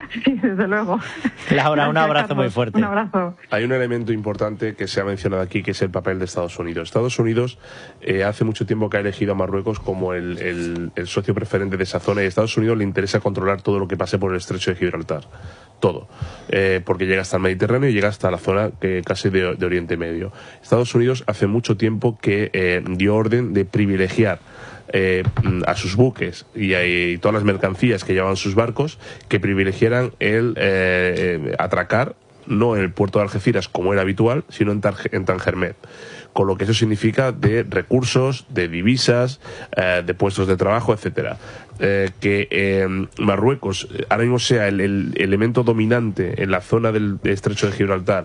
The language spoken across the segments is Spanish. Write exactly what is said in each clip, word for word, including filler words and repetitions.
Sí, desde luego. Laura, un Gracias, abrazo Carlos. muy fuerte. Un abrazo. Hay un elemento importante que se ha mencionado aquí, que es el papel de Estados Unidos. Estados Unidos eh, hace mucho tiempo que ha elegido a Marruecos como el, el, el socio preferente de esa zona, y a Estados Unidos le interesa controlar todo lo que pase por el estrecho de Gibraltar. Todo. Eh, porque llega hasta el Mediterráneo y llega hasta la zona que casi de, de Oriente Medio. Estados Unidos hace mucho tiempo que eh, dio orden de privilegiar Eh, a sus buques y, a, y todas las mercancías que llevaban sus barcos, que privilegiaran el eh, atracar no en el puerto de Algeciras como era habitual, sino en, en Tangermet, con lo que eso significa de recursos, de divisas, eh, de puestos de trabajo, etcétera. Eh, que eh, Marruecos ahora mismo sea el, el elemento dominante en la zona del estrecho de Gibraltar,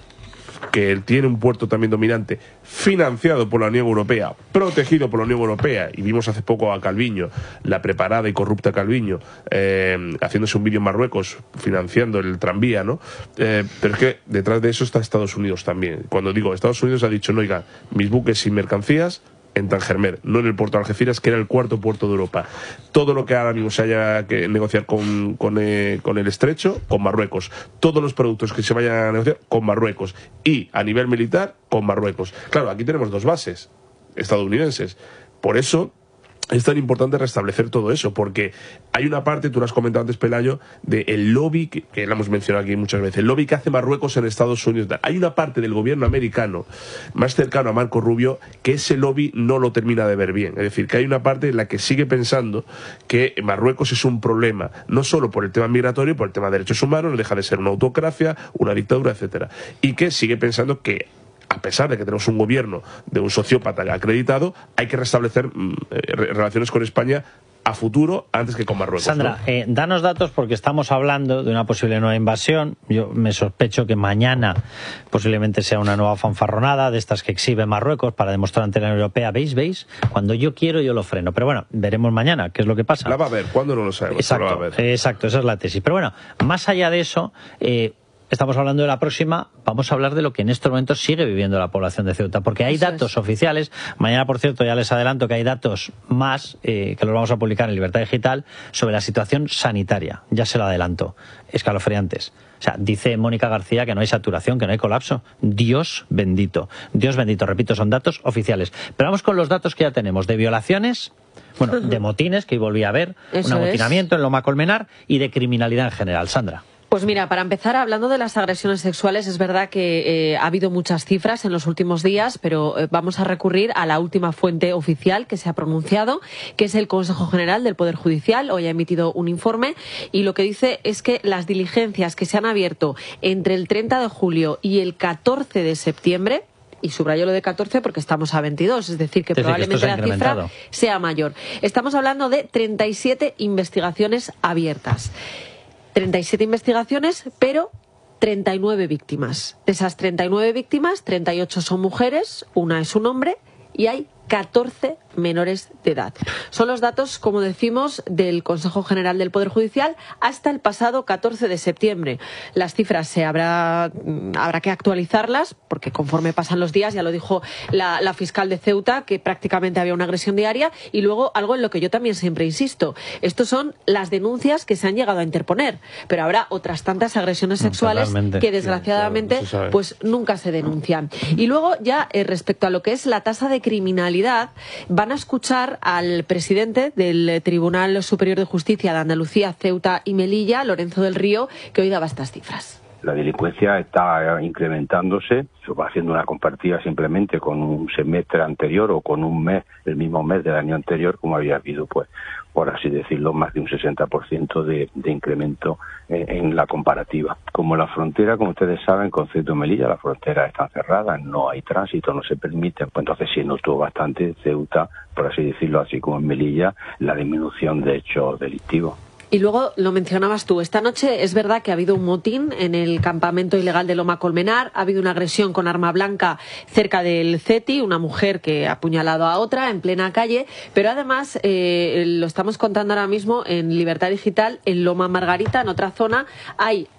que tiene un puerto también dominante, financiado por la Unión Europea, protegido por la Unión Europea, y vimos hace poco a Calviño, la preparada y corrupta Calviño, eh, haciéndose un vídeo en Marruecos, financiando el tranvía, ¿no? Eh, pero es que detrás de eso está Estados Unidos también. Cuando digo Estados Unidos ha dicho, no, oiga, mis buques sin mercancías en Tangermet, no en el puerto de Algeciras, que era el cuarto puerto de Europa. Todo lo que ahora mismo se haya que negociar con, con, eh, con el estrecho, con Marruecos. Todos los productos que se vayan a negociar, con Marruecos. Y a nivel militar, con Marruecos. Claro, aquí tenemos dos bases estadounidenses. Por eso es tan importante restablecer todo eso, porque hay una parte, tú lo has comentado antes, Pelayo, del lobby, que, que lo hemos mencionado aquí muchas veces, el lobby que hace Marruecos en Estados Unidos. Hay una parte del gobierno americano, más cercano a Marco Rubio, que ese lobby no lo termina de ver bien. Es decir, que hay una parte en la que sigue pensando que Marruecos es un problema, no solo por el tema migratorio, por el tema de derechos humanos, no deja de ser una autocracia, una dictadura, etcétera. Y que sigue pensando que, a pesar de que tenemos un gobierno de un sociópata acreditado, hay que restablecer eh, relaciones con España a futuro antes que con Marruecos. Sandra, ¿no? eh, danos datos, porque estamos hablando de una posible nueva invasión. Yo me sospecho que mañana posiblemente sea una nueva fanfarronada de estas que exhibe Marruecos para demostrar ante la Unión Europea, ¿veis? ¿Veis? Cuando yo quiero yo lo freno. Pero bueno, veremos mañana qué es lo que pasa. La va a ver, ¿cuándo no lo sabemos? Exacto, la va a ver. exacto, esa es la tesis. Pero bueno, más allá de eso, eh, estamos hablando de la próxima, vamos a hablar de lo que en estos momentos sigue viviendo la población de Ceuta, porque hay Eso datos es. oficiales. Mañana, por cierto, ya les adelanto que hay datos más, eh, que los vamos a publicar en Libertad Digital, sobre la situación sanitaria. Ya se lo adelanto, escalofriantes. O sea, dice Mónica García que no hay saturación, que no hay colapso. Dios bendito. Dios bendito, repito, son datos oficiales. Pero vamos con los datos que ya tenemos de violaciones, bueno, de motines, que hoy volví a ver, Eso un amotinamiento es. en Loma Colmenar, y de criminalidad en general. Sandra. Pues mira, para empezar, hablando de las agresiones sexuales, es verdad que eh, ha habido muchas cifras en los últimos días, pero eh, vamos a recurrir a la última fuente oficial que se ha pronunciado, que es el Consejo General del Poder Judicial. Hoy ha emitido un informe y lo que dice es que las diligencias que se han abierto entre el treinta de julio y el catorce de septiembre, y subrayo lo de catorce porque estamos a veintidós, es decir, que Es decir, que probablemente esto se ha la cifra incrementado. sea mayor. Estamos hablando de treinta y siete investigaciones abiertas. treinta y siete investigaciones, pero treinta y nueve víctimas. De esas treinta y nueve víctimas, treinta y ocho son mujeres, una es un hombre y hay catorce menores de edad. Son los datos, como decimos, del Consejo General del Poder Judicial hasta el pasado catorce de septiembre. Las cifras se habrá, habrá que actualizarlas, porque conforme pasan los días, ya lo dijo la, la fiscal de Ceuta, que prácticamente había una agresión diaria, y luego algo en lo que yo también siempre insisto. Estos son las denuncias que se han llegado a interponer, pero habrá otras tantas agresiones sexuales Totalmente. que desgraciadamente Sí, claro, no se sabe. pues nunca se denuncian. Y luego ya eh, respecto a lo que es la tasa de criminalidad, van a escuchar al presidente del Tribunal Superior de Justicia de Andalucía, Ceuta y Melilla, Lorenzo del Río, que hoy daba estas cifras. La delincuencia está incrementándose, se va haciendo una comparativa simplemente con un semestre anterior o con un mes, el mismo mes del año anterior, como había habido, pues, por así decirlo, más de un sesenta por ciento de, de incremento en, en la comparativa. Como la frontera, como ustedes saben, con Ceuta y Melilla, la frontera está cerrada, no hay tránsito, no se permite, pues entonces sí notó bastante Ceuta, por así decirlo, así como en Melilla, la disminución de hechos delictivos. Y luego lo mencionabas tú, esta noche es verdad que ha habido un motín en el campamento ilegal de Loma Colmenar, ha habido una agresión con arma blanca cerca del CETI, una mujer que ha apuñalado a otra en plena calle, pero además eh, lo estamos contando ahora mismo en Libertad Digital, en Loma Margarita, en otra zona, hay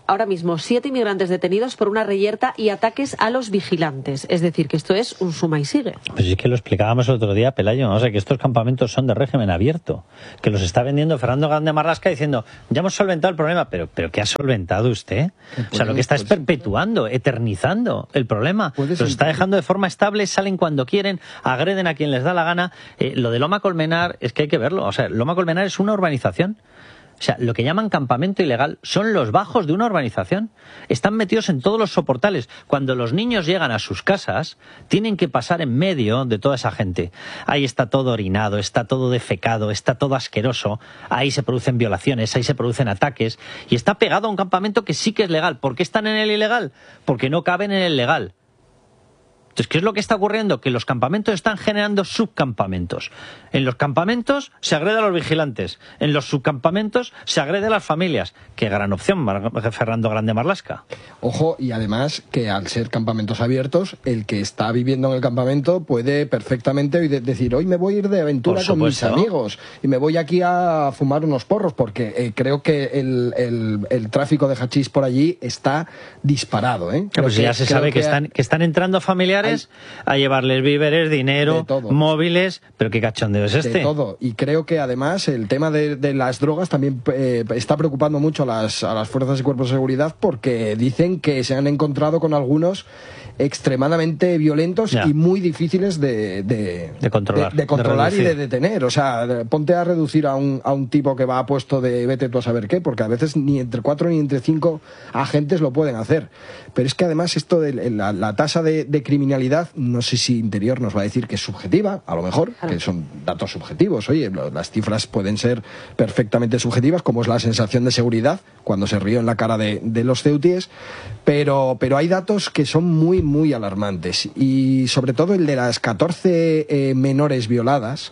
ahora mismo siete inmigrantes detenidos por una reyerta y ataques a los vigilantes. Es decir, que esto es un suma y sigue. Pues es que lo explicábamos el otro día, Pelayo, o sea, que estos campamentos son de régimen abierto, que los está vendiendo Fernando Grande Marlaska diciendo, ya hemos solventado el problema, pero, pero ¿qué ha solventado usted? O sea, lo que está es perpetuando, eternizando el problema. Los está dejando de forma estable, salen cuando quieren, agreden a quien les da la gana. Eh, lo de Loma Colmenar es que hay que verlo, o sea, Loma Colmenar es una urbanización. O sea, lo que llaman campamento ilegal son los bajos de una urbanización. Están metidos en todos los soportales. Cuando los niños llegan a sus casas, tienen que pasar en medio de toda esa gente. Ahí está todo orinado, está todo defecado, está todo asqueroso. Ahí se producen violaciones, ahí se producen ataques. Y está pegado a un campamento que sí que es legal. ¿Por qué están en el ilegal? Porque no caben en el legal. Entonces, ¿qué es lo que está ocurriendo? Que los campamentos están generando subcampamentos. En los campamentos se agrede a los vigilantes. En los subcampamentos se agrede a las familias. Qué gran opción, Fernando Grande Marlaska. Ojo, y además que al ser campamentos abiertos, el que está viviendo en el campamento puede perfectamente decir, hoy me voy a ir de aventura con mis amigos y me voy aquí a fumar unos porros, porque eh, creo que el, el, el tráfico de hachís por allí está disparado. ¿eh? Pues que, ya se sabe que, que están, que están entrando familiares a llevarles víveres, dinero, móviles, pero qué cachondeo es este. De todo, y creo que además el tema de, de las drogas también eh, está preocupando mucho a las, a las fuerzas y cuerpos de seguridad, porque dicen que se han encontrado con algunos extremadamente violentos ya. y muy difíciles de, de, de controlar, de, de controlar de y de detener. O sea, ponte a reducir a un, a un tipo que va a puesto de vete tú a saber qué, porque a veces ni entre cuatro ni entre cinco agentes lo pueden hacer. Pero es que además esto de la, la tasa de, de criminalidad, no sé si Interior nos va a decir que es subjetiva, a lo mejor, claro. que son datos subjetivos. Oye, las cifras pueden ser perfectamente subjetivas, como es la sensación de seguridad cuando se rió en la cara de, de los ceutíes, pero, pero hay datos que son muy muy alarmantes, y sobre todo el de las catorce eh, menores violadas.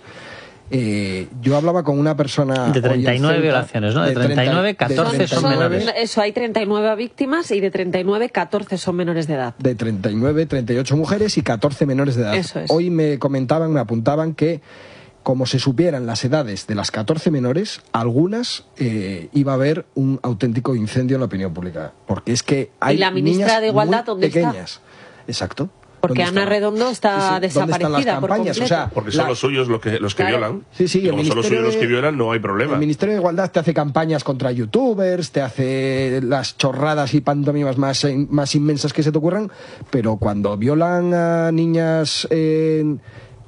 Eh, yo hablaba con una persona de treinta y nueve Ceuta, violaciones, ¿no? De, de treinta y nueve, catorce son, son menores. Eso, hay treinta y nueve víctimas y de treinta y nueve, catorce son menores de edad. De treinta y nueve, treinta y ocho mujeres y catorce menores de edad. Eso es. Hoy me comentaban, me apuntaban que como se supieran las edades de las catorce menores, algunas eh, iba a haber un auténtico incendio en la opinión pública, porque es que hay ¿Y la ministra niñas de Igualdad muy dónde pequeñas. está? Exacto. Porque Ana está? Redondo está sí, sí. desaparecida por completo. O sea, porque son la... los suyos los que, los que claro. violan. Sí, sí, como son los suyos de... los que violan, no hay problema. El Ministerio de Igualdad te hace campañas contra youtubers, te hace las chorradas y pantomimas más, más inmensas que se te ocurran, pero cuando violan a niñas eh,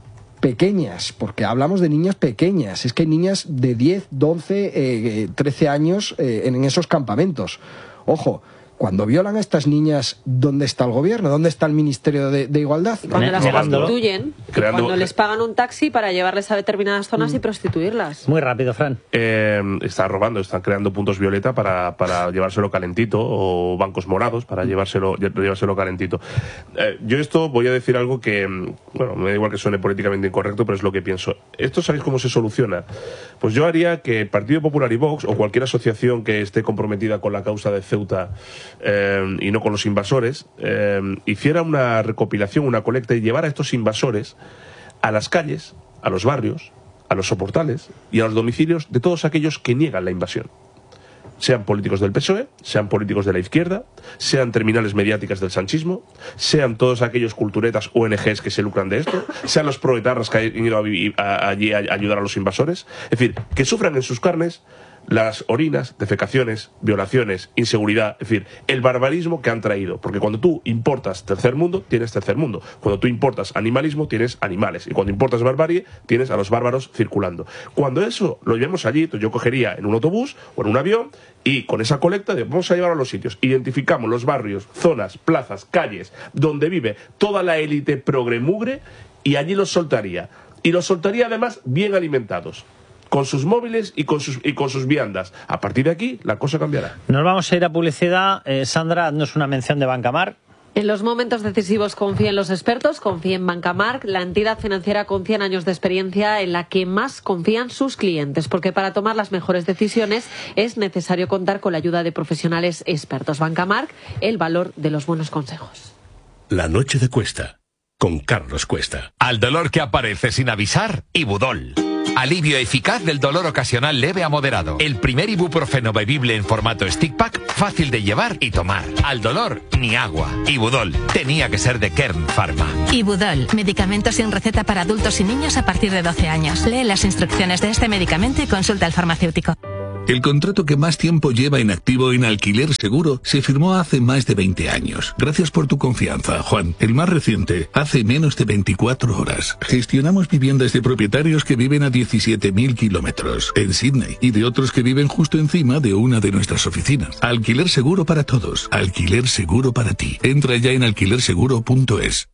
pequeñas, porque hablamos de niñas pequeñas, es que hay niñas de diez, doce, eh, trece años eh, en esos campamentos. Ojo, cuando violan a estas niñas, ¿dónde está el gobierno? ¿Dónde está el Ministerio de, de Igualdad? Cuando las prostituyen, creando, cuando les pagan un taxi para llevarles a determinadas zonas mm. y prostituirlas. Muy rápido, Fran. Eh, están robando, están creando puntos violeta para, para llevárselo calentito, o bancos morados para llevárselo, llevárselo calentito. Eh, yo esto voy a decir algo que, bueno, me da igual que suene políticamente incorrecto, pero es lo que pienso. ¿Esto sabéis cómo se soluciona? Pues yo haría que el Partido Popular y Vox, o cualquier asociación que esté comprometida con la causa de Ceuta, Eh, y no con los invasores, eh, hiciera una recopilación, una colecta, y llevara a estos invasores a las calles, a los barrios, a los soportales y a los domicilios de todos aquellos que niegan la invasión. Sean políticos del P S O E, sean políticos de la izquierda, sean terminales mediáticas del sanchismo, sean todos aquellos culturetas O N Ges que se lucran de esto, sean los proetarras que han ido a, a, allí a ayudar a los invasores. Es decir, que sufran en sus carnes las orinas, defecaciones, violaciones, inseguridad, es decir, el barbarismo que han traído. Porque cuando tú importas tercer mundo, tienes tercer mundo. Cuando tú importas animalismo, tienes animales. Y cuando importas barbarie, tienes a los bárbaros circulando. Cuando eso lo llevemos allí, yo cogería en un autobús o en un avión, y con esa colecta vamos a llevar a los sitios. Identificamos los barrios, zonas, plazas, calles, donde vive toda la élite progremugre, y allí los soltaría. Y los soltaría además bien alimentados, con sus móviles y con sus y con sus viandas. A partir de aquí, la cosa cambiará. Nos vamos a ir a publicidad. Eh, Sandra, haznos una mención de Bancamar. En los momentos decisivos confía en los expertos, confía en Bancamar, la entidad financiera con cien años de experiencia en la que más confían sus clientes, porque para tomar las mejores decisiones es necesario contar con la ayuda de profesionales expertos. Bancamar, el valor de los buenos consejos. La noche de Cuesta, con Carlos Cuesta. Al dolor que aparece sin avisar, Ibudol. Alivio eficaz del dolor ocasional leve a moderado. El primer ibuprofeno bebible en formato stick pack, fácil de llevar y tomar. Al dolor, ni agua. Ibudol, tenía que ser de Kern Pharma. Ibudol, medicamento sin receta para adultos y niños a partir de doce años. Lee las instrucciones de este medicamento y consulta al farmacéutico. El contrato que más tiempo lleva en activo en Alquiler Seguro se firmó hace más de veinte años. Gracias por tu confianza, Juan. El más reciente, hace menos de veinticuatro horas. Gestionamos viviendas de propietarios que viven a diecisiete mil kilómetros en Sydney y de otros que viven justo encima de una de nuestras oficinas. Alquiler Seguro para todos. Alquiler Seguro para ti. Entra ya en alquiler seguro punto es.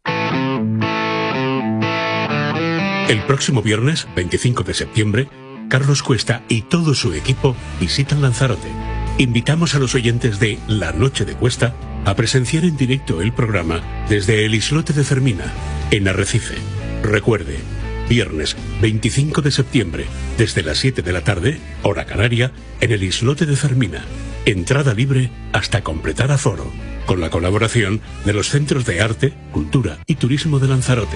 El próximo viernes, veinticinco de septiembre, Carlos Cuesta y todo su equipo visitan Lanzarote. Invitamos a los oyentes de La Noche de Cuesta a presenciar en directo el programa desde el islote de Fermina, en Arrecife. Recuerde, viernes veinticinco de septiembre, desde las siete de la tarde, hora canaria, en el islote de Fermina. Entrada libre hasta completar aforo, con la colaboración de los Centros de Arte, Cultura y Turismo de Lanzarote.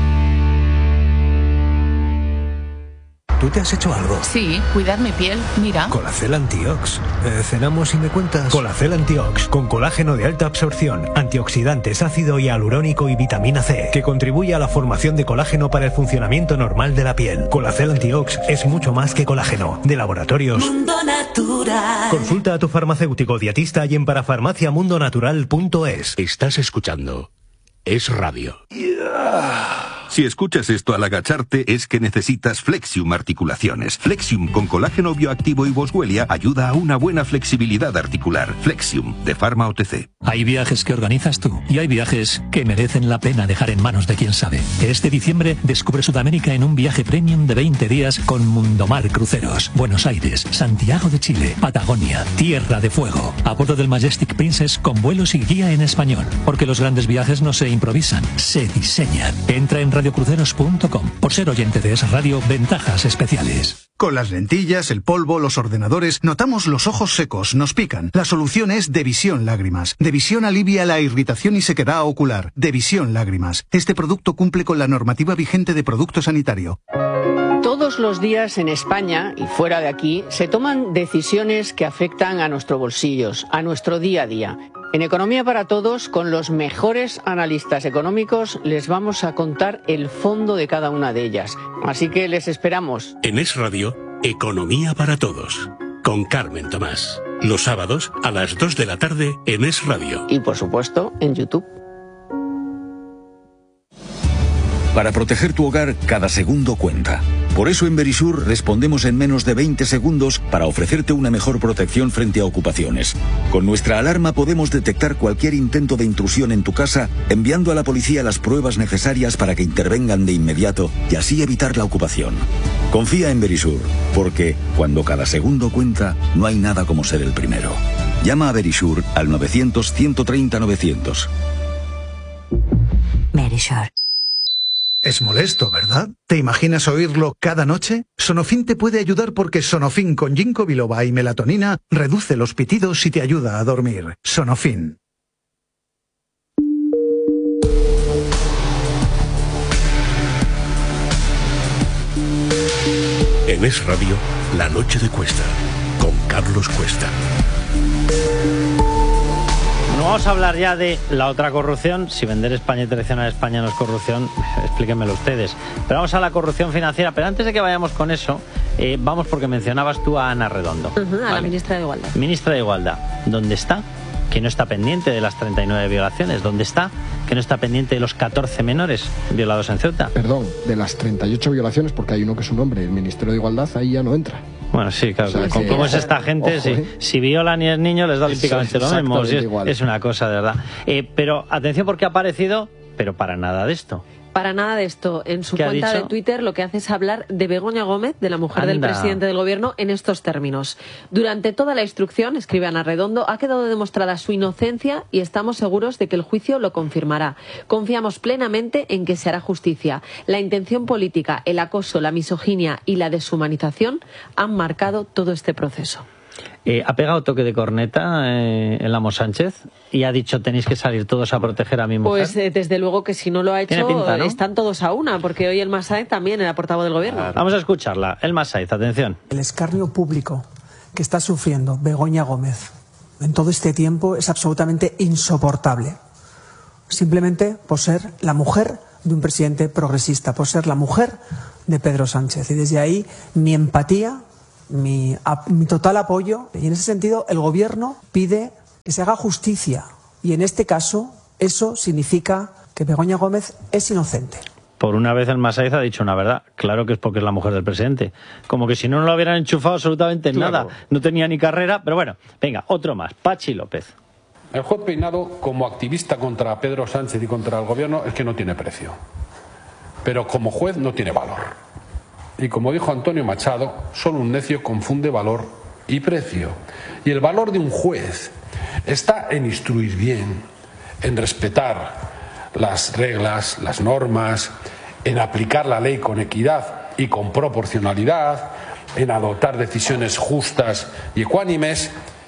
¿Tú te has hecho algo? Sí, cuidar mi piel, mira. Colacel Antiox. Eh, ¿Cenamos y me cuentas? Colacel Antiox, con colágeno de alta absorción, antioxidantes, ácido hialurónico y vitamina C, que contribuye a la formación de colágeno para el funcionamiento normal de la piel. Colacel Antiox es mucho más que colágeno. De Laboratorios Mundo Natural. Consulta a tu farmacéutico dietista y en parafarmacia mundo natural punto es. Estás escuchando Es Radio. Yeah. Si escuchas esto al agacharte es que necesitas Flexium Articulaciones. Flexium con colágeno bioactivo y boswellia ayuda a una buena flexibilidad articular. Flexium, de Pharma O T C. Hay viajes que organizas tú y hay viajes que merecen la pena dejar en manos de quien sabe. Este diciembre descubre Sudamérica en un viaje premium de veinte días con Mundomar Cruceros. Buenos Aires, Santiago de Chile, Patagonia, Tierra de Fuego. A bordo del Majestic Princess con vuelos y guía en español. Porque los grandes viajes no se improvisan, se diseñan. Entra en radio cruceros punto com. Por ser oyente de Es Radio, ventajas especiales. Con las lentillas, el polvo, los ordenadores, notamos los ojos secos, nos pican. La solución es Devisión Lágrimas. Devisión alivia la irritación y sequedad ocular. Devisión Lágrimas. Este producto cumple con la normativa vigente de producto sanitario. Todos los días en España y fuera de aquí se toman decisiones que afectan a nuestros bolsillos, a nuestro día a día. En Economía para Todos, con los mejores analistas económicos, les vamos a contar el fondo de cada una de ellas. Así que les esperamos. En Es Radio, Economía para Todos, con Carmen Tomás. Los sábados a las dos de la tarde en Es Radio. Y por supuesto, en YouTube. Para proteger tu hogar, cada segundo cuenta. Por eso en Verisur respondemos en menos de veinte segundos para ofrecerte una mejor protección frente a ocupaciones. Con nuestra alarma podemos detectar cualquier intento de intrusión en tu casa, enviando a la policía las pruebas necesarias para que intervengan de inmediato y así evitar la ocupación. Confía en Verisur, porque cuando cada segundo cuenta, no hay nada como ser el primero. Llama a Verisur al novecientos, ciento treinta, novecientos. Verisur. Es molesto, ¿verdad? ¿Te imaginas oírlo cada noche? Sonofin te puede ayudar porque Sonofin con ginkgo biloba y melatonina reduce los pitidos y te ayuda a dormir. Sonofin. En Es Radio, La Noche de Cuesta, con Carlos Cuesta. Vamos a hablar ya de la otra corrupción. Si vender España y traicionar a España no es corrupción, explíquenmelo ustedes. Pero vamos a la corrupción financiera. Pero antes de que vayamos con eso, eh, vamos porque mencionabas tú a Ana Redondo. Uh-huh, a ¿vale? la ministra de Igualdad. Ministra de Igualdad. ¿Dónde está? Que no está pendiente de las treinta y nueve violaciones. ¿Dónde está? Que no está pendiente de los catorce menores violados en Ceuta. Perdón, de las treinta y ocho violaciones, porque hay uno que es un hombre. El Ministerio de Igualdad ahí ya no entra. Bueno, sí, claro. O sea, que, ¿Cómo es esta gente? Ojo, sí. ¿eh? Si violan y es niño, les da olímpicamente lo mismo. Sí, es, es una cosa, de verdad. Eh, pero atención porque ha aparecido, pero para nada de esto. Para nada de esto. En su ¿Qué ha cuenta dicho? de Twitter lo que hace es hablar de Begoña Gómez, de la mujer Anda. del presidente del gobierno, en estos términos. Durante toda la instrucción, escribe Ana Redondo, ha quedado demostrada su inocencia y estamos seguros de que el juicio lo confirmará. Confiamos plenamente en que se hará justicia. La intención política, el acoso, la misoginia y la deshumanización han marcado todo este proceso. Eh, ha pegado toque de corneta eh, el amo Sánchez y ha dicho tenéis que salir todos a proteger a mi mujer. Pues eh, desde luego que si no lo ha hecho, pinta, ¿no? Están todos a una, porque hoy el Massaez también era portavoz del gobierno. Claro. Vamos a escucharla. El Massaez, atención. El escarnio público que está sufriendo Begoña Gómez en todo este tiempo es absolutamente insoportable. Simplemente por ser la mujer de un presidente progresista, por ser la mujer de Pedro Sánchez. Y desde ahí mi empatía, mi, a, mi total apoyo. Y en ese sentido el gobierno pide que se haga justicia. Y en este caso eso significa que Begoña Gómez es inocente. Por una vez el Massaez ha dicho una verdad. Claro que es porque es la mujer del presidente. Como que si no, no lo hubieran enchufado absolutamente en Claro. nada. No tenía ni carrera, pero bueno. Venga, otro más. Pachi López. El juez Peinado, como activista contra Pedro Sánchez y contra el gobierno, es que no tiene precio. Pero como juez no tiene valor. Y como dijo Antonio Machado, solo un necio confunde valor y precio. Y el valor de un juez está en instruir bien, en respetar las reglas, las normas, en aplicar la ley con equidad y con proporcionalidad, en adoptar decisiones justas y ecuánimes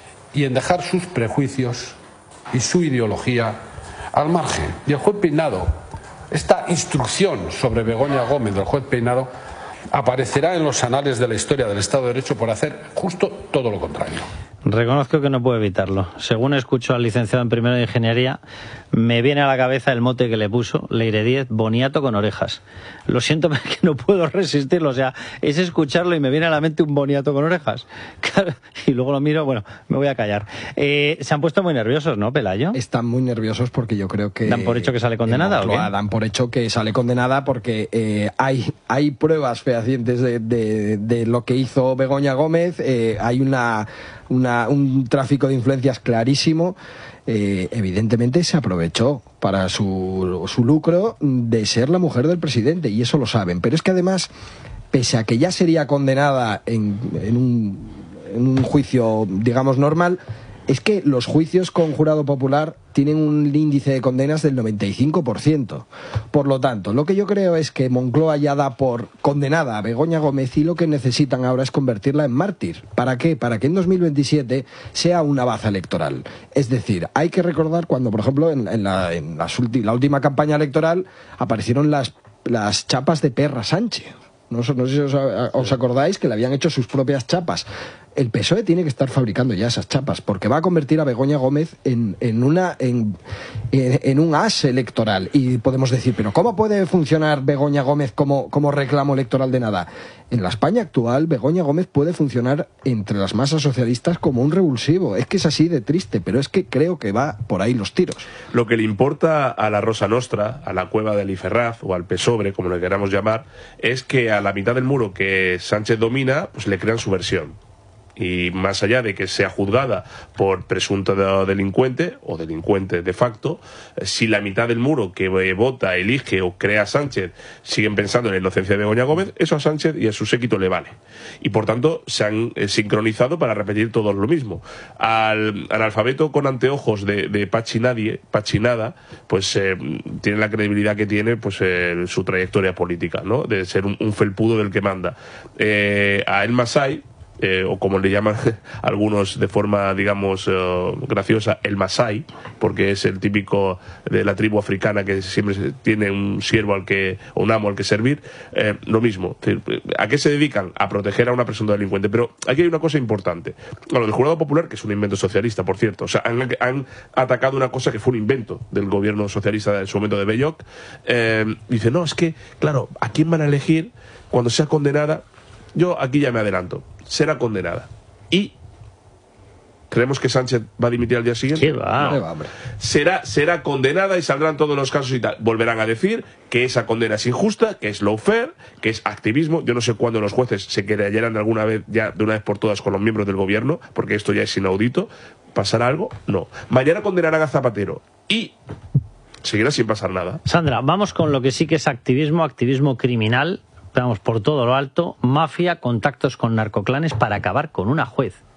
y en dejar sus prejuicios y su ideología al margen. Y el juez Peinado, esta instrucción sobre Begoña Gómez del juez Peinado, aparecerá en los anales de la historia del Estado de Derecho por hacer justo todo lo contrario. Reconozco que no puedo evitarlo. Según escucho al licenciado en primero de Ingeniería, me viene a la cabeza el mote que le puso, Leire Díez, boniato con orejas. Lo siento, pero es que no puedo resistirlo. O sea, es escucharlo y me viene a la mente un boniato con orejas. Claro, y luego lo miro, bueno, me voy a callar. Eh, se han puesto muy nerviosos, ¿no, Pelayo? Están muy nerviosos porque yo creo que... ¿Dan por hecho que sale condenada o qué? Dan por hecho que sale condenada porque eh, hay, hay pruebas fehacientes de, de, de lo que hizo Begoña Gómez, eh, hay una... Una, un tráfico de influencias clarísimo. Eh, evidentemente se aprovechó para su, su lucro de ser la mujer del presidente y eso lo saben, pero es que además, pese a que ya sería condenada en, en, un, en un juicio digamos normal, es que los juicios con jurado popular tienen un índice de condenas del noventa y cinco por ciento. Por lo tanto, lo que yo creo es que Moncloa ya da por condenada a Begoña Gómez y lo que necesitan ahora es convertirla en mártir. ¿Para qué? Para que en dos mil veintisiete sea una baza electoral. Es decir, hay que recordar cuando, por ejemplo, en, en, la, en las ulti, la última campaña electoral aparecieron las, las chapas de Perra Sánchez. No, no sé si os, os acordáis que le habían hecho sus propias chapas. El P S O E tiene que estar fabricando ya esas chapas porque va a convertir a Begoña Gómez en, en, una, en, en, en un as electoral. Y podemos decir, ¿pero cómo puede funcionar Begoña Gómez como, como reclamo electoral de nada? En la España actual, Begoña Gómez puede funcionar entre las masas socialistas como un revulsivo. Es que es así de triste, pero es que creo que va por ahí los tiros. Lo que le importa a la Rosa Nostra, a la cueva del Iferraz o al Pesobre, como le queramos llamar, es que a la mitad del muro que Sánchez domina, pues le crean su versión. Y más allá de que sea juzgada por presunto delincuente o delincuente de facto, si la mitad del muro que vota, elige o crea Sánchez siguen pensando en la inocencia de Begoña Gómez, eso a Sánchez y a su séquito le vale. Y por tanto se han eh, sincronizado para repetir todos lo mismo. Al analfabeto con anteojos de, de Pachi Nadie, Pachi Nada, pues eh, tiene la credibilidad que tiene pues eh, su trayectoria política, ¿no? De ser un, un felpudo del que manda. Eh, a El Masai, Eh, o como le llaman algunos de forma, digamos, uh, graciosa, el Masai, porque es el típico de la tribu africana que siempre tiene un siervo al que, o un amo al que servir, eh, lo mismo. ¿A qué se dedican? A proteger a una persona delincuente. Pero aquí hay una cosa importante. Bueno, del jurado popular, que es un invento socialista, por cierto, o sea, han, han atacado una cosa que fue un invento del gobierno socialista en su momento de Belloc. Eh, dice, no, es que, claro, ¿a quién van a elegir cuando sea condenada? Yo aquí ya me adelanto. Será condenada. ¿Y creemos que Sánchez va a dimitir al día siguiente? ¿Qué va? No. hombre. Será, será condenada y saldrán todos los casos y tal. Volverán a decir que esa condena es injusta, que es lawfare, que es activismo. Yo no sé cuándo los jueces se querellarán de alguna vez, ya de una vez por todas, con los miembros del gobierno, porque esto ya es inaudito. ¿Pasará algo? No. Mañana condenarán a Zapatero y seguirá sin pasar nada. Sandra, vamos con lo que sí que es activismo, activismo criminal. Vamos por todo lo alto, mafia, contactos con narcoclanes para acabar con una juez.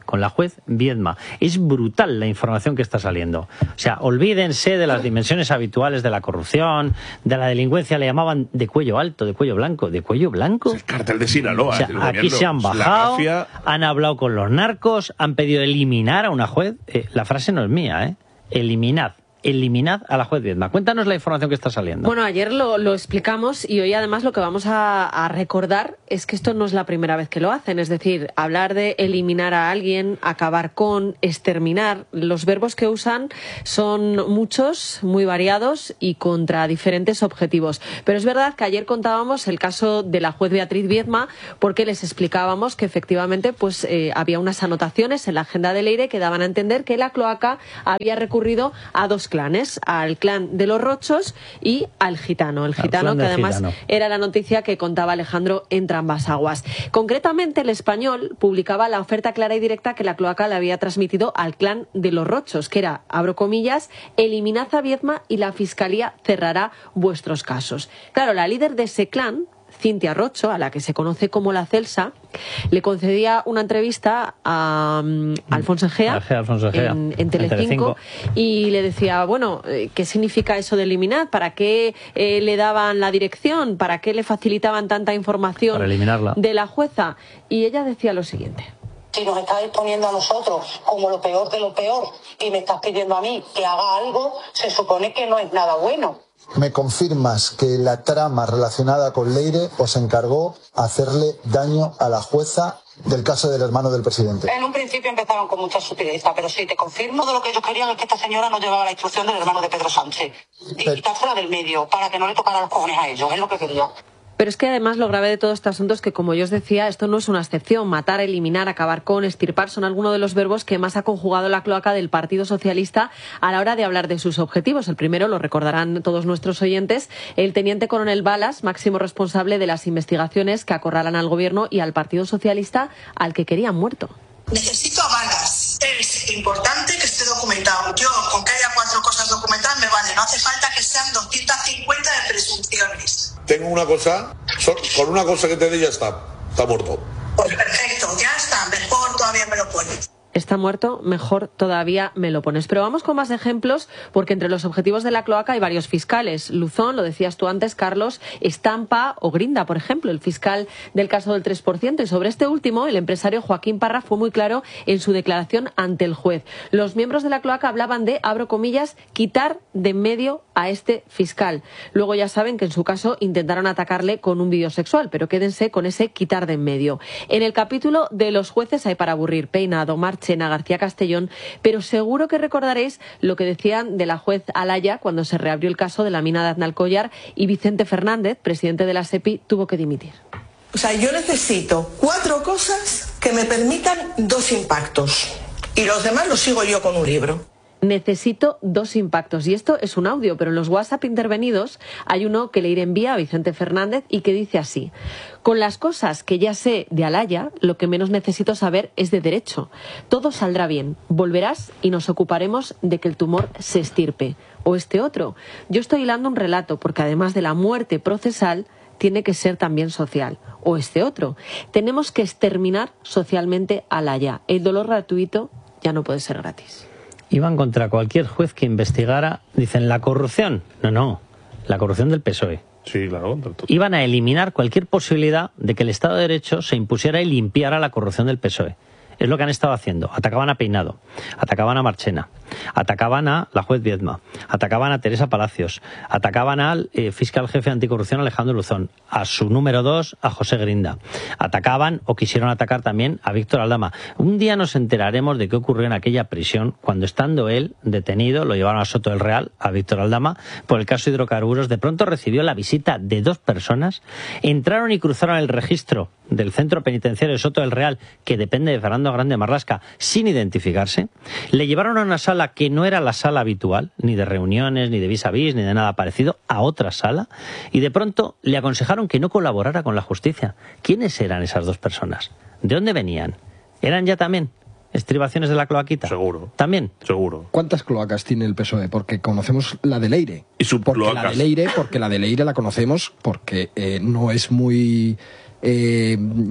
con la juez Viedma. Es brutal la información que está saliendo. O sea, olvídense de las dimensiones habituales de la corrupción, de la delincuencia, le llamaban de cuello alto, de cuello blanco, de cuello blanco. El cártel de Sinaloa. O sea, aquí se han bajado, han hablado con los narcos, han pedido eliminar a una juez. Eh, la frase no es mía, ¿eh? Eliminad. Eliminad a la juez Viedma. Cuéntanos la información que está saliendo. Bueno, ayer lo, lo explicamos y hoy además lo que vamos a, a recordar es que esto no es la primera vez que lo hacen. Es decir, hablar de eliminar a alguien, acabar con, exterminar. Los verbos que usan son muchos, muy variados y contra diferentes objetivos. Pero es verdad que ayer contábamos el caso de la juez Beatriz Viedma porque les explicábamos que efectivamente pues eh, había unas anotaciones en la agenda de Leire que daban a entender que la cloaca había recurrido a dos clanes, al clan de los Rochos y al gitano. El gitano, que además gitano. era la noticia que contaba Alejandro entre ambas aguas. Concretamente, El Español publicaba la oferta clara y directa que la cloaca le había transmitido al clan de los Rochos, que era, abro comillas, eliminad a Viedma y la Fiscalía cerrará vuestros casos. Claro, la líder de ese clan, Cintia Rocho, a la que se conoce como la Celsa, le concedía una entrevista a um, Alfonso Egea, Alfonso Egea en, en Telecinco, y le decía, bueno, ¿qué significa eso de eliminar? ¿Para qué eh, le daban la dirección? ¿Para qué le facilitaban tanta información Para eliminarla. de la jueza? Y ella decía lo siguiente. Si nos estás exponiendo a nosotros como lo peor de lo peor y me estás pidiendo a mí que haga algo, se supone que no es nada bueno. ¿Me confirmas que la trama relacionada con Leire os encargó hacerle daño a la jueza del caso del hermano del presidente? En un principio empezaron con mucha sutileza, pero sí, te confirmo de lo que ellos querían es que esta señora no llevaba la instrucción del hermano de Pedro Sánchez. Y pero... quitársela del medio para que no le tocara los cojones a ellos, es lo que quería. Pero es que además lo grave de todo este asunto es que, como yo os decía, esto no es una excepción. Matar, eliminar, acabar con, extirpar son algunos de los verbos que más ha conjugado la cloaca del Partido Socialista a la hora de hablar de sus objetivos. El primero, lo recordarán todos nuestros oyentes, el teniente coronel Balas, máximo responsable de las investigaciones que acorralan al Gobierno y al Partido Socialista, al que querían muerto. Necesito a Balas. Es importante que esté documentado. Yo, con que haya cuatro cosas documentadas, me vale. No hace falta que sean doscientas cincuenta de presunciones. Tengo una cosa, con una cosa que te dé ya está, está muerto. Pues perfecto, ya está, mejor todavía me lo pones. Está muerto, mejor todavía me lo pones. Pero vamos con más ejemplos, porque entre los objetivos de la cloaca hay varios fiscales. Luzón, lo decías tú antes, Carlos, Estampa o Grinda, por ejemplo, el fiscal del caso del tres por ciento. Y sobre este último, el empresario Joaquín Parra fue muy claro en su declaración ante el juez. Los miembros de la cloaca hablaban de, abro comillas, quitar de en medio a este fiscal. Luego ya saben que en su caso intentaron atacarle con un vídeo sexual, pero quédense con ese quitar de en medio. En el capítulo de los jueces hay para aburrir: Peinado, Marchena, García Castellón, pero seguro que recordaréis lo que decían de la juez Alaya cuando se reabrió el caso de la mina de Aznalcóllar y Vicente Fernández, presidente de la SEPI, tuvo que dimitir. O sea, yo necesito cuatro cosas que me permitan dos impactos y los demás los sigo yo con un libro. Necesito dos impactos. Y esto es un audio, pero en los WhatsApp intervenidos hay uno que Leire envía a Vicente Fernández y que dice así: con las cosas que ya sé de Alaya, lo que menos necesito saber es de derecho. Todo saldrá bien. Volverás y nos ocuparemos de que el tumor se estirpe. O este otro: yo estoy hilando un relato porque además de la muerte procesal, tiene que ser también social. O este otro: tenemos que exterminar socialmente a Alaya. El dolor gratuito ya no puede ser gratis. Iban contra cualquier juez que investigara, dicen, la corrupción. No, no, la corrupción del P S O E. Sí, claro. Iban a eliminar cualquier posibilidad de que el Estado de Derecho se impusiera y limpiara la corrupción del P S O E. Es lo que han estado haciendo. Atacaban a Peinado, atacaban a Marchena, atacaban a la juez Viedma, atacaban a Teresa Palacios, atacaban al eh, fiscal jefe anticorrupción Alejandro Luzón, a su número dos, a José Grinda. Atacaban o quisieron atacar también a Víctor Aldama. Un día nos enteraremos de qué ocurrió en aquella prisión cuando, estando él detenido, lo llevaron a Soto del Real, a Víctor Aldama, por el caso de hidrocarburos. De pronto recibió la visita de dos personas, entraron y cruzaron el registro del centro penitenciario de Soto del Real, que depende de Fernando Grande Marlasca, sin identificarse. Le llevaron a una sala que no era la sala habitual, ni de reuniones, ni de vis a vis, ni de nada parecido, a otra sala, y de pronto le aconsejaron que no colaborara con la justicia. ¿Quiénes eran esas dos personas? ¿De dónde venían? ¿Eran ya también estribaciones de la cloaquita? Seguro. ¿También? Seguro. ¿Cuántas cloacas tiene el P S O E? Porque conocemos la de Leire. Y su porque cloacas. la de Leire, porque la de Leire la conocemos porque eh, no es muy... Eh,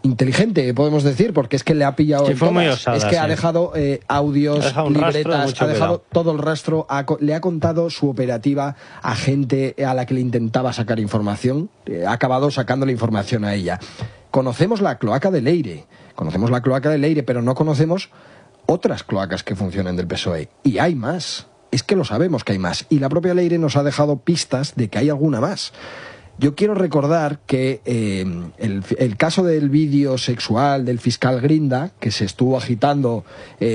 inteligente, podemos decir, porque es que le ha pillado Sí, en fue muy todas. osada, Es que sí. ha dejado eh, audios, Ha dejado un rastro de libretas, mucho ha dejado cuidado. todo el rastro, ha co- le ha contado su operativa a gente a la que le intentaba sacar información, eh, ha acabado sacando la información a ella. Conocemos la cloaca de Leire, conocemos la cloaca de Leire, pero no conocemos otras cloacas que funcionan del P S O E. Y hay más, es que lo sabemos que hay más. Y la propia Leire nos ha dejado pistas de que hay alguna más. Yo quiero recordar que eh, el, el caso del vídeo sexual del fiscal Grinda, que se estuvo agitando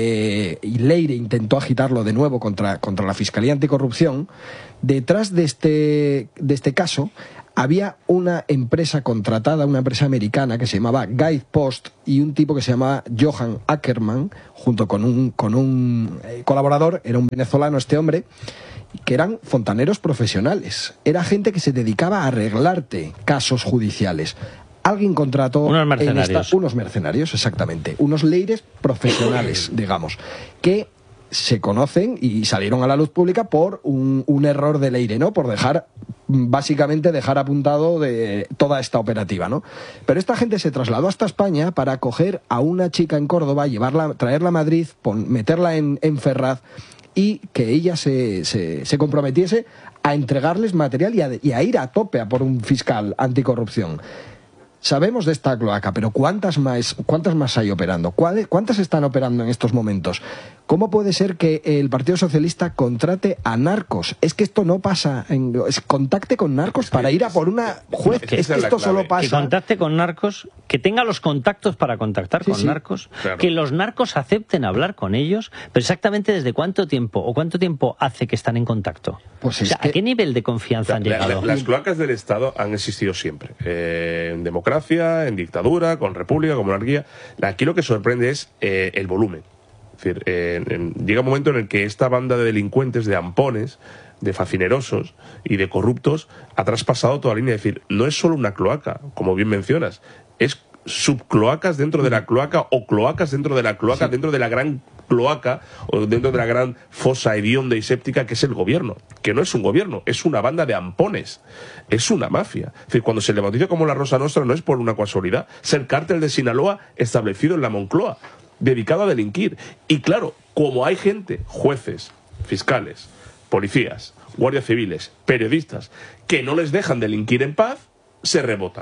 eh, y Leire intentó agitarlo de nuevo contra, contra la Fiscalía Anticorrupción, detrás de este, de este caso había una empresa contratada, una empresa americana que se llamaba Guidepost y un tipo que se llamaba Johan Ackerman, junto con un, con un eh, colaborador, era un venezolano este hombre, que eran fontaneros profesionales. Era gente que se dedicaba a arreglarte casos judiciales. Alguien contrató... Unos en mercenarios. esta- unos mercenarios, exactamente. Unos leires profesionales, digamos, que se conocen y salieron a la luz pública por un, un error de Leire, ¿no? Por dejar, básicamente, dejar apuntado de toda esta operativa, ¿no? Pero esta gente se trasladó hasta España para coger a una chica en Córdoba, llevarla, traerla a Madrid, pon- meterla en, en Ferraz y que ella se, se, se comprometiese a entregarles material y a, y a ir a tope a por un fiscal anticorrupción. Sabemos de esta cloaca, pero ¿cuántas más, cuántas más hay operando? ¿Cuáles- ¿Cuántas están operando en estos momentos? ¿Cómo puede ser que el Partido Socialista contrate a narcos? Es que esto no pasa. En, es, contacte con narcos para ir a por una juez. Es que esto solo Que pasa. contacte con narcos, que tenga los contactos para contactar Sí, con sí. narcos, Claro. que los narcos acepten hablar con ellos, pero exactamente desde cuánto tiempo o cuánto tiempo hace que están en contacto. Pues o sea, ¿a qué nivel de confianza han La- la- llegado? las cloacas del Estado han existido siempre. Eh, en democracia, en dictadura, con república, con monarquía. Aquí lo que sorprende es eh, el volumen. Es decir, eh, en- llega un momento en el que esta banda de delincuentes, de ampones, de facinerosos y de corruptos ha traspasado toda la línea. Es decir, no es solo una cloaca, como bien mencionas, es subcloacas dentro de la cloaca o cloacas dentro de la cloaca, dentro de la gran cloaca o dentro de la gran fosa hedionda y séptica que es el gobierno, que no es un gobierno, es una banda de ampones, es una mafia. Es decir, cuando se le bautiza como la Rosa Nostra no es por una casualidad, es el cártel de Sinaloa establecido en la Moncloa, dedicado a delinquir. Y claro, como hay gente, jueces, fiscales, policías, guardias civiles, periodistas, que no les dejan delinquir en paz, se rebotan.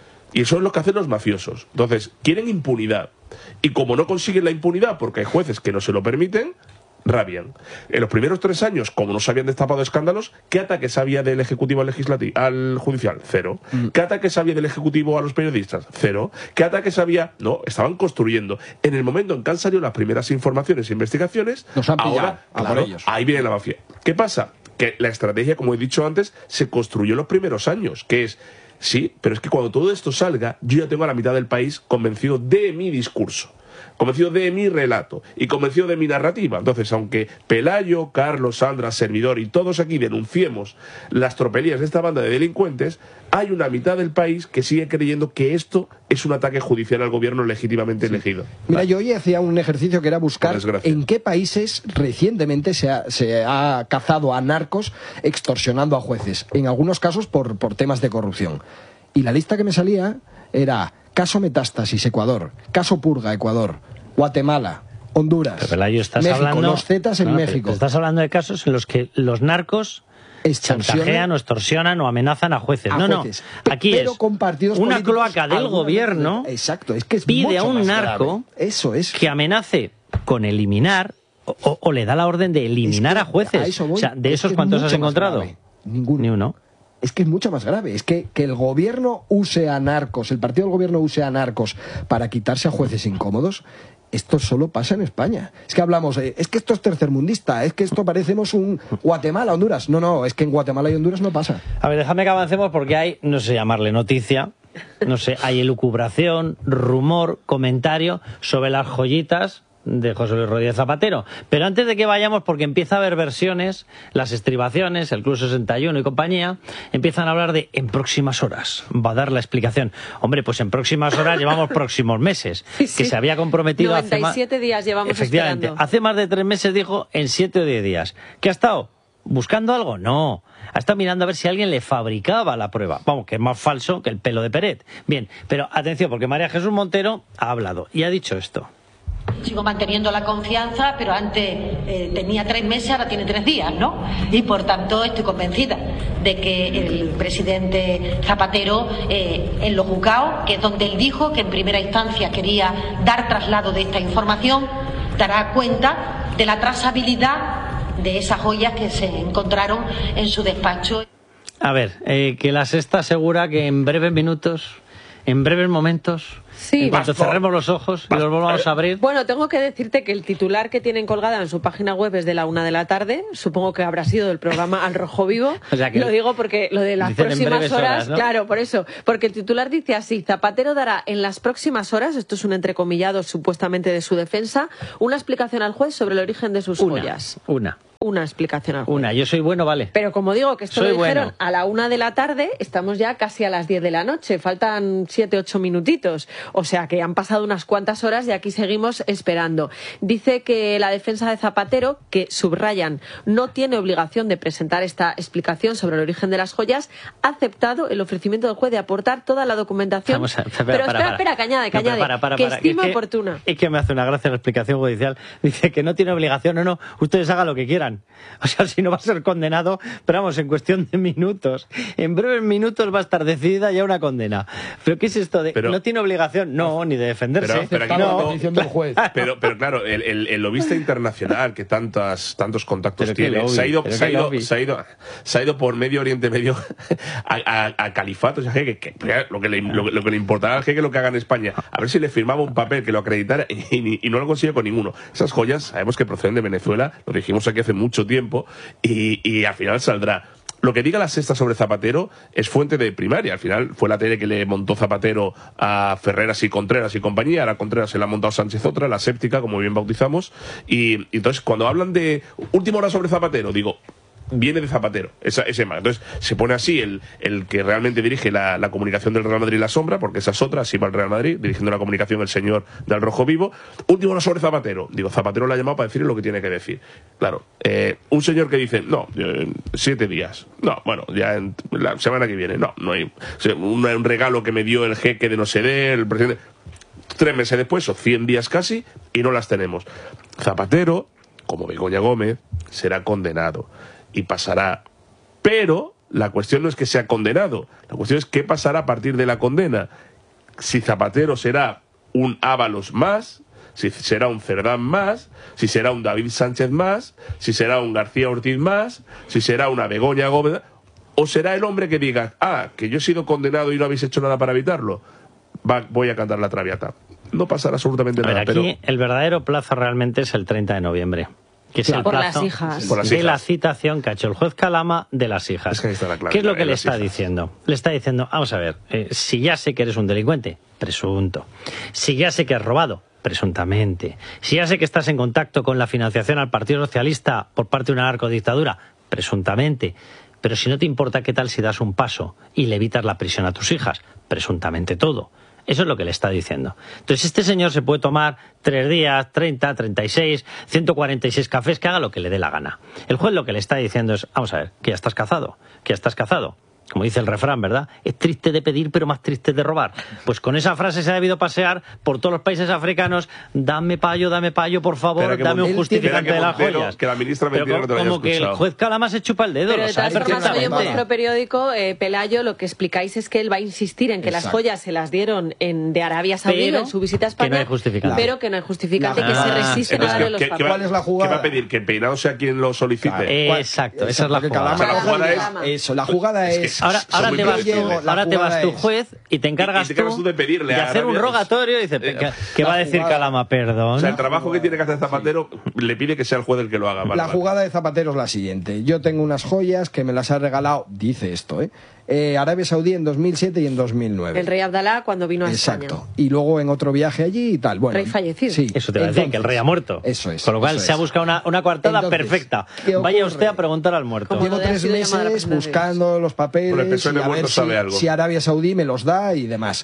Y eso es lo que hacen los mafiosos. Entonces, quieren impunidad. Y como no consiguen la impunidad, porque hay jueces que no se lo permiten, rabian. En los primeros tres años, como no se habían destapado escándalos, ¿qué ataques había del Ejecutivo al legislativo, al judicial? Cero. ¿Qué ataques había del Ejecutivo a los periodistas? Cero. ¿Qué ataques había? No, estaban construyendo. En el momento en que han salido las primeras informaciones e investigaciones, Nos han pillado ahora, a por claro, ellos. ahí viene la mafia. ¿Qué pasa? Que la estrategia, como he dicho antes, se construyó en los primeros años, que es, sí, pero es que cuando todo esto salga, yo ya tengo a la mitad del país convencido de mi discurso, convencido de mi relato y convencido de mi narrativa. Entonces, aunque Pelayo, Carlos, Sandra, Servidor y todos aquí denunciemos las tropelías de esta banda de delincuentes, hay una mitad del país que sigue creyendo que esto es un ataque judicial al gobierno legítimamente elegido. Mira, yo hoy hacía un ejercicio que era buscar Por desgracia. en qué países recientemente se ha, se ha cazado a narcos extorsionando a jueces, en algunos casos por, por temas de corrupción. Y la lista que me salía era caso Metástasis, Ecuador, caso Purga, Ecuador, Guatemala, Honduras, Pero, Pelayo, estás México, hablando, los Zetas en No, pero México. Estás hablando de casos en los que los narcos Extorsionan. chantajean o extorsionan o amenazan a jueces. A no, jueces. no. Aquí Pero es con partidos una políticos, cloaca del algunas gobierno veces- Exacto, es que es pide a mucho un más narco grave. Eso es. que amenace con eliminar o, o- o le da la orden de eliminar Es a que jueces. a eso voy. O sea, ¿de Es esos que es cuántos has mucho más encontrado? grave. Ninguno. Ni uno. Es que es mucho más grave. Es que, que el gobierno use a narcos, el partido del gobierno use a narcos para quitarse a jueces incómodos, esto solo pasa en España. Es que hablamos, eh, es que esto es tercermundista, es que esto parecemos un Guatemala, Honduras. No, no, es que en Guatemala y Honduras no pasa. A ver, déjame que avancemos porque hay, no sé llamarle noticia, no sé, hay elucubración, rumor, comentario sobre las joyitas de José Luis Rodríguez Zapatero. Pero antes de que vayamos, porque empieza a haber versiones, las estribaciones, el Club sesenta y uno y compañía, empiezan a hablar de en próximas horas. Va a dar la explicación. Hombre, pues en próximas horas llevamos próximos meses. Sí, sí. Que se había comprometido hace noventa y más... siete días llevamos Efectivamente. esperando. Hace más de tres meses dijo en siete o diez días. ¿Qué ha estado? ¿Buscando algo? No. Ha estado mirando a ver si alguien le fabricaba la prueba. Vamos, que es más falso que el pelo de Peret. Bien, pero atención, porque María Jesús Montero ha hablado y ha dicho esto. Sigo manteniendo la confianza, pero antes eh, tenía tres meses, ahora tiene tres días, ¿no? Y por tanto estoy convencida de que el presidente Zapatero, eh, en los juzgados, que es donde él dijo que en primera instancia quería dar traslado de esta información, dará cuenta de la trazabilidad de esas joyas que se encontraron en su despacho. A ver, eh, que la Sexta asegura que en breves minutos, en breves momentos... Sí. En cuanto cerremos los ojos y los volvamos a abrir... Bueno, tengo que decirte que el titular que tienen colgada en su página web es de la una de la tarde. Supongo que habrá sido del programa Al Rojo Vivo. O sea que lo digo porque lo de las próximas horas, horas ¿no? Claro, por eso. Porque el titular dice así: Zapatero dará en las próximas horas, esto es un entrecomillado supuestamente de su defensa, una explicación al juez sobre el origen de sus una, joyas. Una. Una explicación al juez. Una, yo soy bueno, vale. Pero como digo que esto Soy lo dijeron bueno. a la una de la tarde, estamos ya casi a las diez de la noche. Faltan siete, ocho minutitos. O sea que han pasado unas cuantas horas y aquí seguimos esperando. Dice que la defensa de Zapatero, que subrayan, no tiene obligación de presentar esta explicación sobre el origen de las joyas, ha aceptado el ofrecimiento del juez de aportar toda la documentación. Vamos a, espera, pero para, espera, para. espera, que añade, que No, pero añade, para, para, que para, estima es que, oportuna. Es que me hace una gracia la explicación judicial. Dice que no tiene obligación, no, no, ustedes hagan lo que quieran. O sea, si no va a ser condenado, pero vamos, en cuestión de minutos. En breves minutos va a estar decidida ya una condena. ¿Pero qué es esto de Pero, no tiene obligación? No, ni de defenderse. Pero, pero, aquí no. no, pero, pero claro, el, el, el lobista internacional que tantas, tantos contactos Pero tiene, lobby, se, ha ido, pero se, ha qué ido, lobby. se, ha ido, se ha ido por Medio Oriente Medio a, a, a califatos. O sea, que, que, lo, que le, lo, lo que le importará al jeque lo que haga en España. A ver si le firmaba un papel que lo acreditara y, y, y no lo consigue con ninguno. Esas joyas sabemos que proceden de Venezuela, lo dijimos aquí hace mucho tiempo, y, y al final saldrá. Lo que diga la Sexta sobre Zapatero es fuente de primaria. Al final fue la tele que le montó Zapatero a Ferreras y Contreras y compañía. Ahora Contreras se la ha montado Sánchez otra, la séptica, como bien bautizamos. Y, y entonces, cuando hablan de última hora sobre Zapatero, digo, viene de Zapatero, esa, ese más. Entonces, se pone así el, el que realmente dirige la, la comunicación del Real Madrid La Sombra, porque esa es otra, así va el Real Madrid, dirigiendo la comunicación el señor del Rojo Vivo. Última hora sobre Zapatero. Digo, Zapatero la ha llamado para decirle lo que tiene que decir. Claro, eh, un señor que dice, no, eh, siete días. No, bueno, ya en la semana que viene. No, no hay. O sea, un, un regalo que me dio el jeque de no sé de, el presidente. Tres meses después, o cien días casi, y no las tenemos. Zapatero, como Begoña Gómez, será condenado y pasará. Pero la cuestión no es que sea condenado, la cuestión es qué pasará a partir de la condena. Si Zapatero será un Ábalos más, si será un Cerdán más, si será un David Sánchez más, si será un García Ortiz más, si será una Begoña Gómez, o será el hombre que diga, ah, que yo he sido condenado y no habéis hecho nada para evitarlo, Va, voy a cantar la Traviata. No pasará absolutamente A ver, nada. aquí pero... el verdadero plazo realmente es el treinta de noviembre. Que es Claro, el por plazo las hijas. Por las de hijas. la citación que ha hecho el juez Calama de las hijas. Es que ahí está la clave, ¿Qué es lo que en le las está hijas. diciendo? Le está diciendo, vamos a ver, eh, si ya sé que eres un delincuente, presunto. Si ya sé que has robado, presuntamente. Si ya sé que estás en contacto con la financiación al Partido Socialista por parte de una narcodictadura, presuntamente. Pero si no te importa, ¿qué tal si das un paso y le evitas la prisión a tus hijas? Presuntamente todo. Eso es lo que le está diciendo. Entonces, este señor se puede tomar tres días, treinta, treinta y seis, ciento cuarenta y seis cafés, que haga lo que le dé la gana. El juez lo que le está diciendo es, vamos a ver, que ya estás cazado, que ya estás cazado. Como dice el refrán, ¿verdad? Es triste de pedir, pero más triste de robar. Pues con esa frase se ha debido pasear por todos los países africanos. Dame payo, dame payo, por favor, dame un justificante de las joyas. Que la ministra Pero mentira no te lo haya como que el escuchado. juez Calama se chupa el dedo, Pero lo de sabe todas formas, hoy en perfectamente. vuestro periódico, eh, Pelayo, lo que explicáis es que él va a insistir en que las Exacto. joyas se las dieron en, de Arabia Saudí Pero en su visita a que España, no hay justificante. pero que no hay justificante, La- que se Ah, resisten a entonces, darle ¿qué- los qué- qué papeles. va- ¿Cuál es la jugada? ¿Qué va a pedir? ¿Que Peinado sea quien lo solicite? Exacto, esa es la Porque jugada. Calama O sea, la jugada coge- es- Eso, la jugada Es que es... Ahora, ahora Son te muy vas tú, inteligentes. La ahora te vas jugada tú es- juez y te encargas, Y te encargas tú tú de pedirle a hacer un Arabia- rogatorio y dices, Eh, ¿qué, qué va a la decir jugada- Calama? Perdón. O sea, el trabajo que tiene que hacer Zapatero le pide que sea el juez el que lo haga. Vale, La vale. jugada de Zapatero es la siguiente. Yo tengo unas joyas que me las ha regalado, dice esto, ¿eh? Eh, Arabia Saudí en dos mil siete y en dos mil nueve. El rey Abdalá cuando vino a Exacto. España. Y luego en otro viaje allí y tal. Bueno, Rey fallecido. Sí. Eso te va a decir, que el rey ha muerto. Eso es. Con lo cual eso se ha es. buscado una, una coartada Entonces, perfecta. ¿qué Vaya ocurre? usted a preguntar al muerto. Como Llevo lo de ha tres sido llamada meses representación. buscando los papeles Bueno, el P S O E y de a ver muerto si, sabe algo. si Arabia Saudí me los da y demás.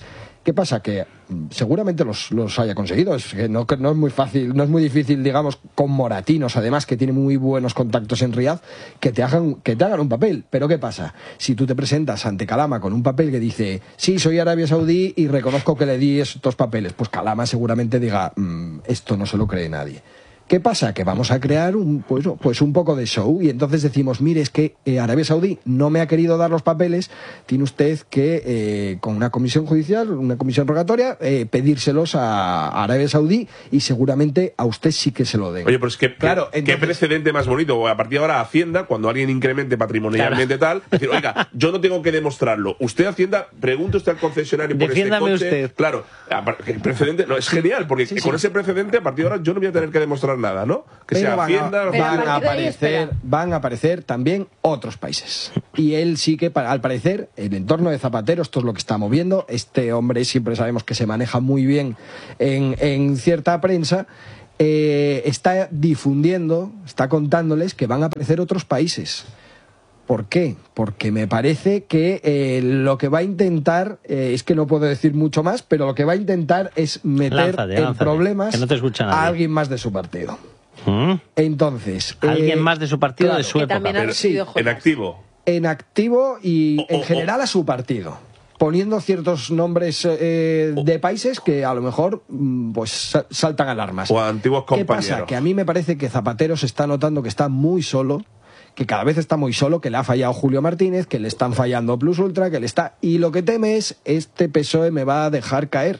¿Qué pasa? Que seguramente los, los haya conseguido. Es que no, que no es muy fácil, no es muy difícil, digamos, con moratinos, además, que tiene muy buenos contactos en Riad, que te hagan, que te hagan un papel. Pero ¿qué pasa? Si tú te presentas ante Kalama con un papel que dice, sí, soy Arabia Saudí y reconozco que le di estos papeles, pues Kalama seguramente diga, mmm, esto no se lo cree nadie. ¿Qué pasa? Que vamos a crear un, pues, pues un poco de show y entonces decimos, mire, es que eh, Arabia Saudí no me ha querido dar los papeles, tiene usted que, eh, con una comisión judicial, una comisión rogatoria, eh, pedírselos a, a Arabia Saudí y seguramente a usted sí que se lo den. Oye, pero es que, claro, ¿qué, entonces... ¿qué precedente más bonito? A partir de ahora, Hacienda, cuando alguien incremente patrimonialmente Claro. tal, decir, oiga, yo no tengo que demostrarlo. Usted, Hacienda, pregunte usted al concesionario por Defiéndame este coche. usted. Claro, el precedente, no, es genial, porque Sí, sí. con ese precedente, a partir de ahora, yo no voy a tener que demostrar nada, ¿no? Que Pero sea van, Hacienda... a, los- van, a partir de ahí, aparecer, espera. van a aparecer también otros países. Y él sí que, pa- al parecer, el entorno de Zapatero, esto es lo que está moviendo. Este hombre siempre sabemos que se maneja muy bien en, en cierta prensa. Eh, está difundiendo, está contándoles que van a aparecer otros países. ¿Por qué? Porque me parece que eh, lo que va a intentar, eh, es que no puedo decir mucho más, pero lo que va a intentar es meter Lánzate, en lánzate, problemas que no te escucha a nadie. alguien más de su partido. ¿Mm? Entonces, Alguien eh, más de su partido, claro, de su Que época. también ha Pero, recibido en joyas. activo. en activo y O- en o- general a su partido, poniendo ciertos nombres eh, de países que a lo mejor mm, pues sa- saltan alarmas. O a antiguos ¿Qué compañeros. pasa? Que a mí me parece que Zapatero se está notando que está muy solo, que cada vez está muy solo, que le ha fallado Julio Martínez, que le están fallando Plus Ultra, que le está... Y lo que teme es, este P S O E me va a dejar caer.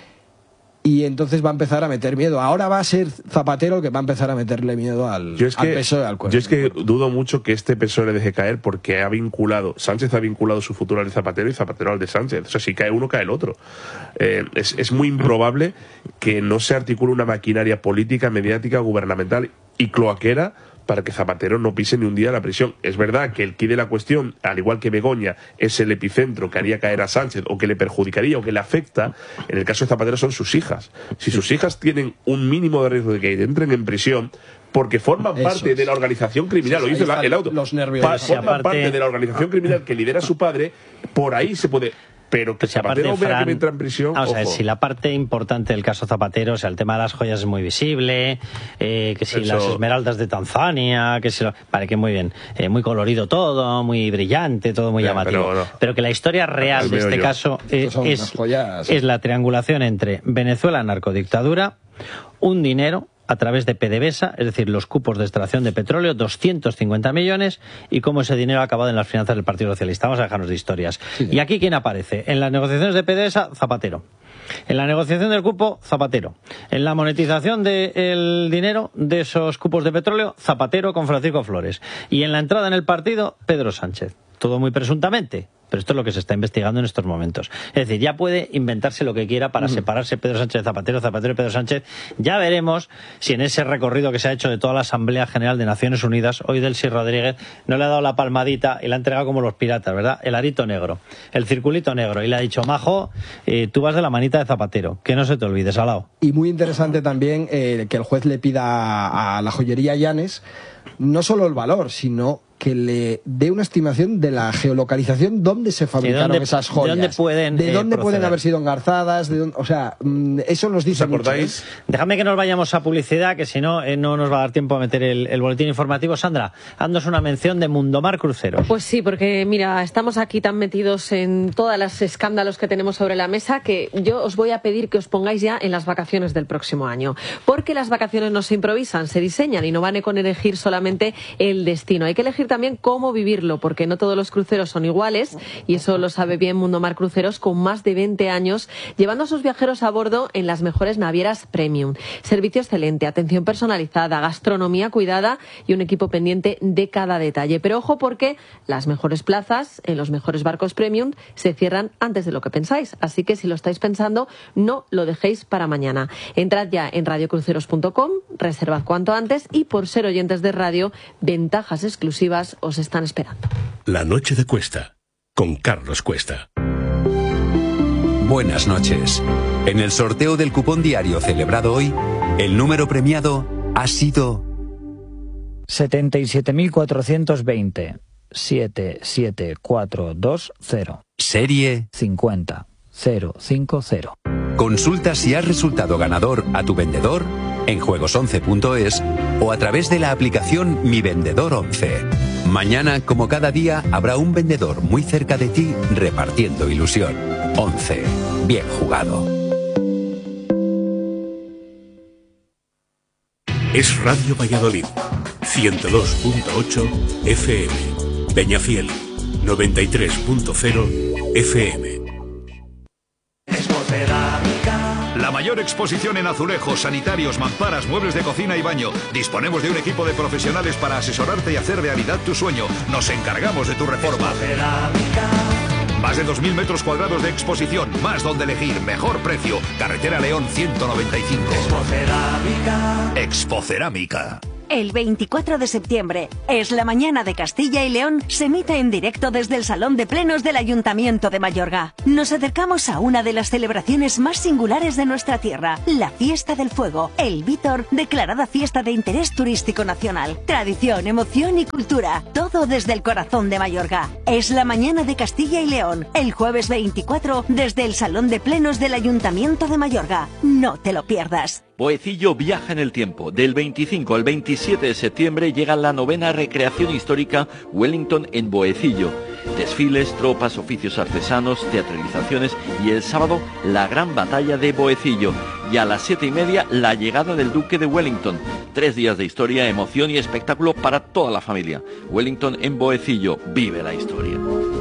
Y entonces va a empezar a meter miedo. Ahora va a ser Zapatero el que va a empezar a meterle miedo al, Yo es al que, P S O E, al cuerpo. yo es que dudo mucho que este P S O E le deje caer porque ha vinculado, Sánchez ha vinculado su futuro al de Zapatero y Zapatero al de Sánchez. O sea, si cae uno, cae el otro. Eh, es, es muy improbable que no se articule una maquinaria política, mediática, gubernamental y cloaquera para que Zapatero no pise ni un día la prisión. Es verdad que el quid de la cuestión, al igual que Begoña, es el epicentro que haría caer a Sánchez o que le perjudicaría o que le afecta. En el caso de Zapatero son sus hijas. Si sus hijas tienen un mínimo de riesgo de que entren en prisión, porque forman Eso parte es. de la organización criminal, Sí, lo ahí dice la- están el auto, los nervios Pa- de forman Aparte- parte de la organización criminal que lidera su padre, por ahí se puede... Pero que Si aparte, Zapatero vea Fran, que entra en prisión... vamos a ver, ojo. si la parte importante del caso Zapatero, o sea, el tema de las joyas es muy visible, eh, que si Eso- las esmeraldas de Tanzania, que si lo, vale, que muy bien, eh, muy colorido todo, muy brillante, todo muy Ya, llamativo. pero Pero, no. que la historia real El de este meollo. caso eh, Estos son unas es, joyas. es la triangulación entre Venezuela, narcodictadura, un dinero a través de PDVSA, es decir, los cupos de extracción de petróleo, doscientos cincuenta millones, y cómo ese dinero ha acabado en las finanzas del Partido Socialista. Vamos a dejarnos de historias. ¿Y aquí quién aparece? En las negociaciones de PDVSA, Zapatero. En la negociación del cupo, Zapatero. En la monetización del dinero de esos cupos de petróleo, Zapatero con Francisco Flores. Y en la entrada en el partido, Pedro Sánchez. Todo muy presuntamente, pero esto es lo que se está investigando en estos momentos. Es decir, ya puede inventarse lo que quiera para separarse Pedro Sánchez de Zapatero, Zapatero y Pedro Sánchez. Ya veremos si en ese recorrido que se ha hecho de toda la Asamblea General de Naciones Unidas, hoy Delcy Rodríguez no le ha dado la palmadita y la ha entregado como los piratas, ¿verdad? El arito negro, el circulito negro, y le ha dicho, Majo, eh, tú vas de la manita de Zapatero, que no se te olvide, Salao. Y muy interesante también eh, que el juez le pida a, a la joyería Llanes no solo el valor, sino que le dé una estimación de la geolocalización donde se fabricaron dónde- esas de joyas. dónde pueden, de eh, dónde pueden proceder. haber sido engarzadas, de dónde- o sea, mm, eso nos dice ¿Os mucho, acordáis? ¿eh? Déjame que nos vayamos a publicidad, que si no, eh, no nos va a dar tiempo a meter el, el boletín informativo. Sandra, haznos una mención de Mundomar Cruceros. Pues sí, porque mira, estamos aquí tan metidos en todos los escándalos que tenemos sobre la mesa que yo os voy a pedir que os pongáis ya en las vacaciones del próximo año. Porque las vacaciones no se improvisan, se diseñan y no van con elegir solamente el destino. Hay que elegir también cómo vivirlo, porque no todos los cruceros son iguales y eso lo sabe bien Mundomar Cruceros, con más de veinte años llevando a sus viajeros a bordo en las mejores navieras premium. Servicio excelente, atención personalizada, gastronomía cuidada y un equipo pendiente de cada detalle. Pero ojo, porque las mejores plazas en los mejores barcos premium se cierran antes de lo que pensáis. Así que si lo estáis pensando, no lo dejéis para mañana. Entrad ya en radio cruceros punto com, reservad cuanto antes y por ser oyentes de radio, ventajas exclusivas os están esperando. La noche de Cuesta, con Carlos Cuesta. Buenas noches. En el sorteo del cupón diario celebrado hoy, el número premiado ha sido setenta y siete mil cuatrocientos veinte. siete siete cuatro dos cero. serie cincuenta cero cinco cero. Consulta si has resultado ganador a tu vendedor en juegos once punto es o a través de la aplicación Mi Vendedor once. Mañana, como cada día, habrá un vendedor muy cerca de ti repartiendo ilusión. once. Bien jugado. Es Radio Valladolid, ciento dos punto ocho F M. Peñafiel, noventa y tres punto cero F M. La mayor exposición en azulejos, sanitarios, mamparas, muebles de cocina y baño. Disponemos de un equipo de profesionales para asesorarte y hacer realidad tu sueño. Nos encargamos de tu reforma. Más de dos mil metros cuadrados de exposición, más donde elegir, mejor precio. Carretera León ciento noventa y cinco. Expocerámica. Expocerámica. El veinticuatro de septiembre es la mañana de Castilla y León, se emite en directo desde el Salón de Plenos del Ayuntamiento de Mayorga. Nos acercamos a una de las celebraciones más singulares de nuestra tierra, la Fiesta del Fuego, el Vítor, declarada fiesta de interés turístico nacional. Tradición, emoción y cultura, todo desde el corazón de Mayorga. Es la mañana de Castilla y León, el jueves veinticuatro desde el Salón de Plenos del Ayuntamiento de Mayorga. No te lo pierdas. Boecillo viaja en el tiempo. Del veinticinco al veintisiete de septiembre llega la novena recreación histórica Wellington en Boecillo. Desfiles, tropas, oficios artesanos, teatralizaciones y el sábado la gran batalla de Boecillo. Y a las siete y media la llegada del Duque de Wellington. Tres días de historia, emoción y espectáculo para toda la familia. Wellington en Boecillo. Vive la historia.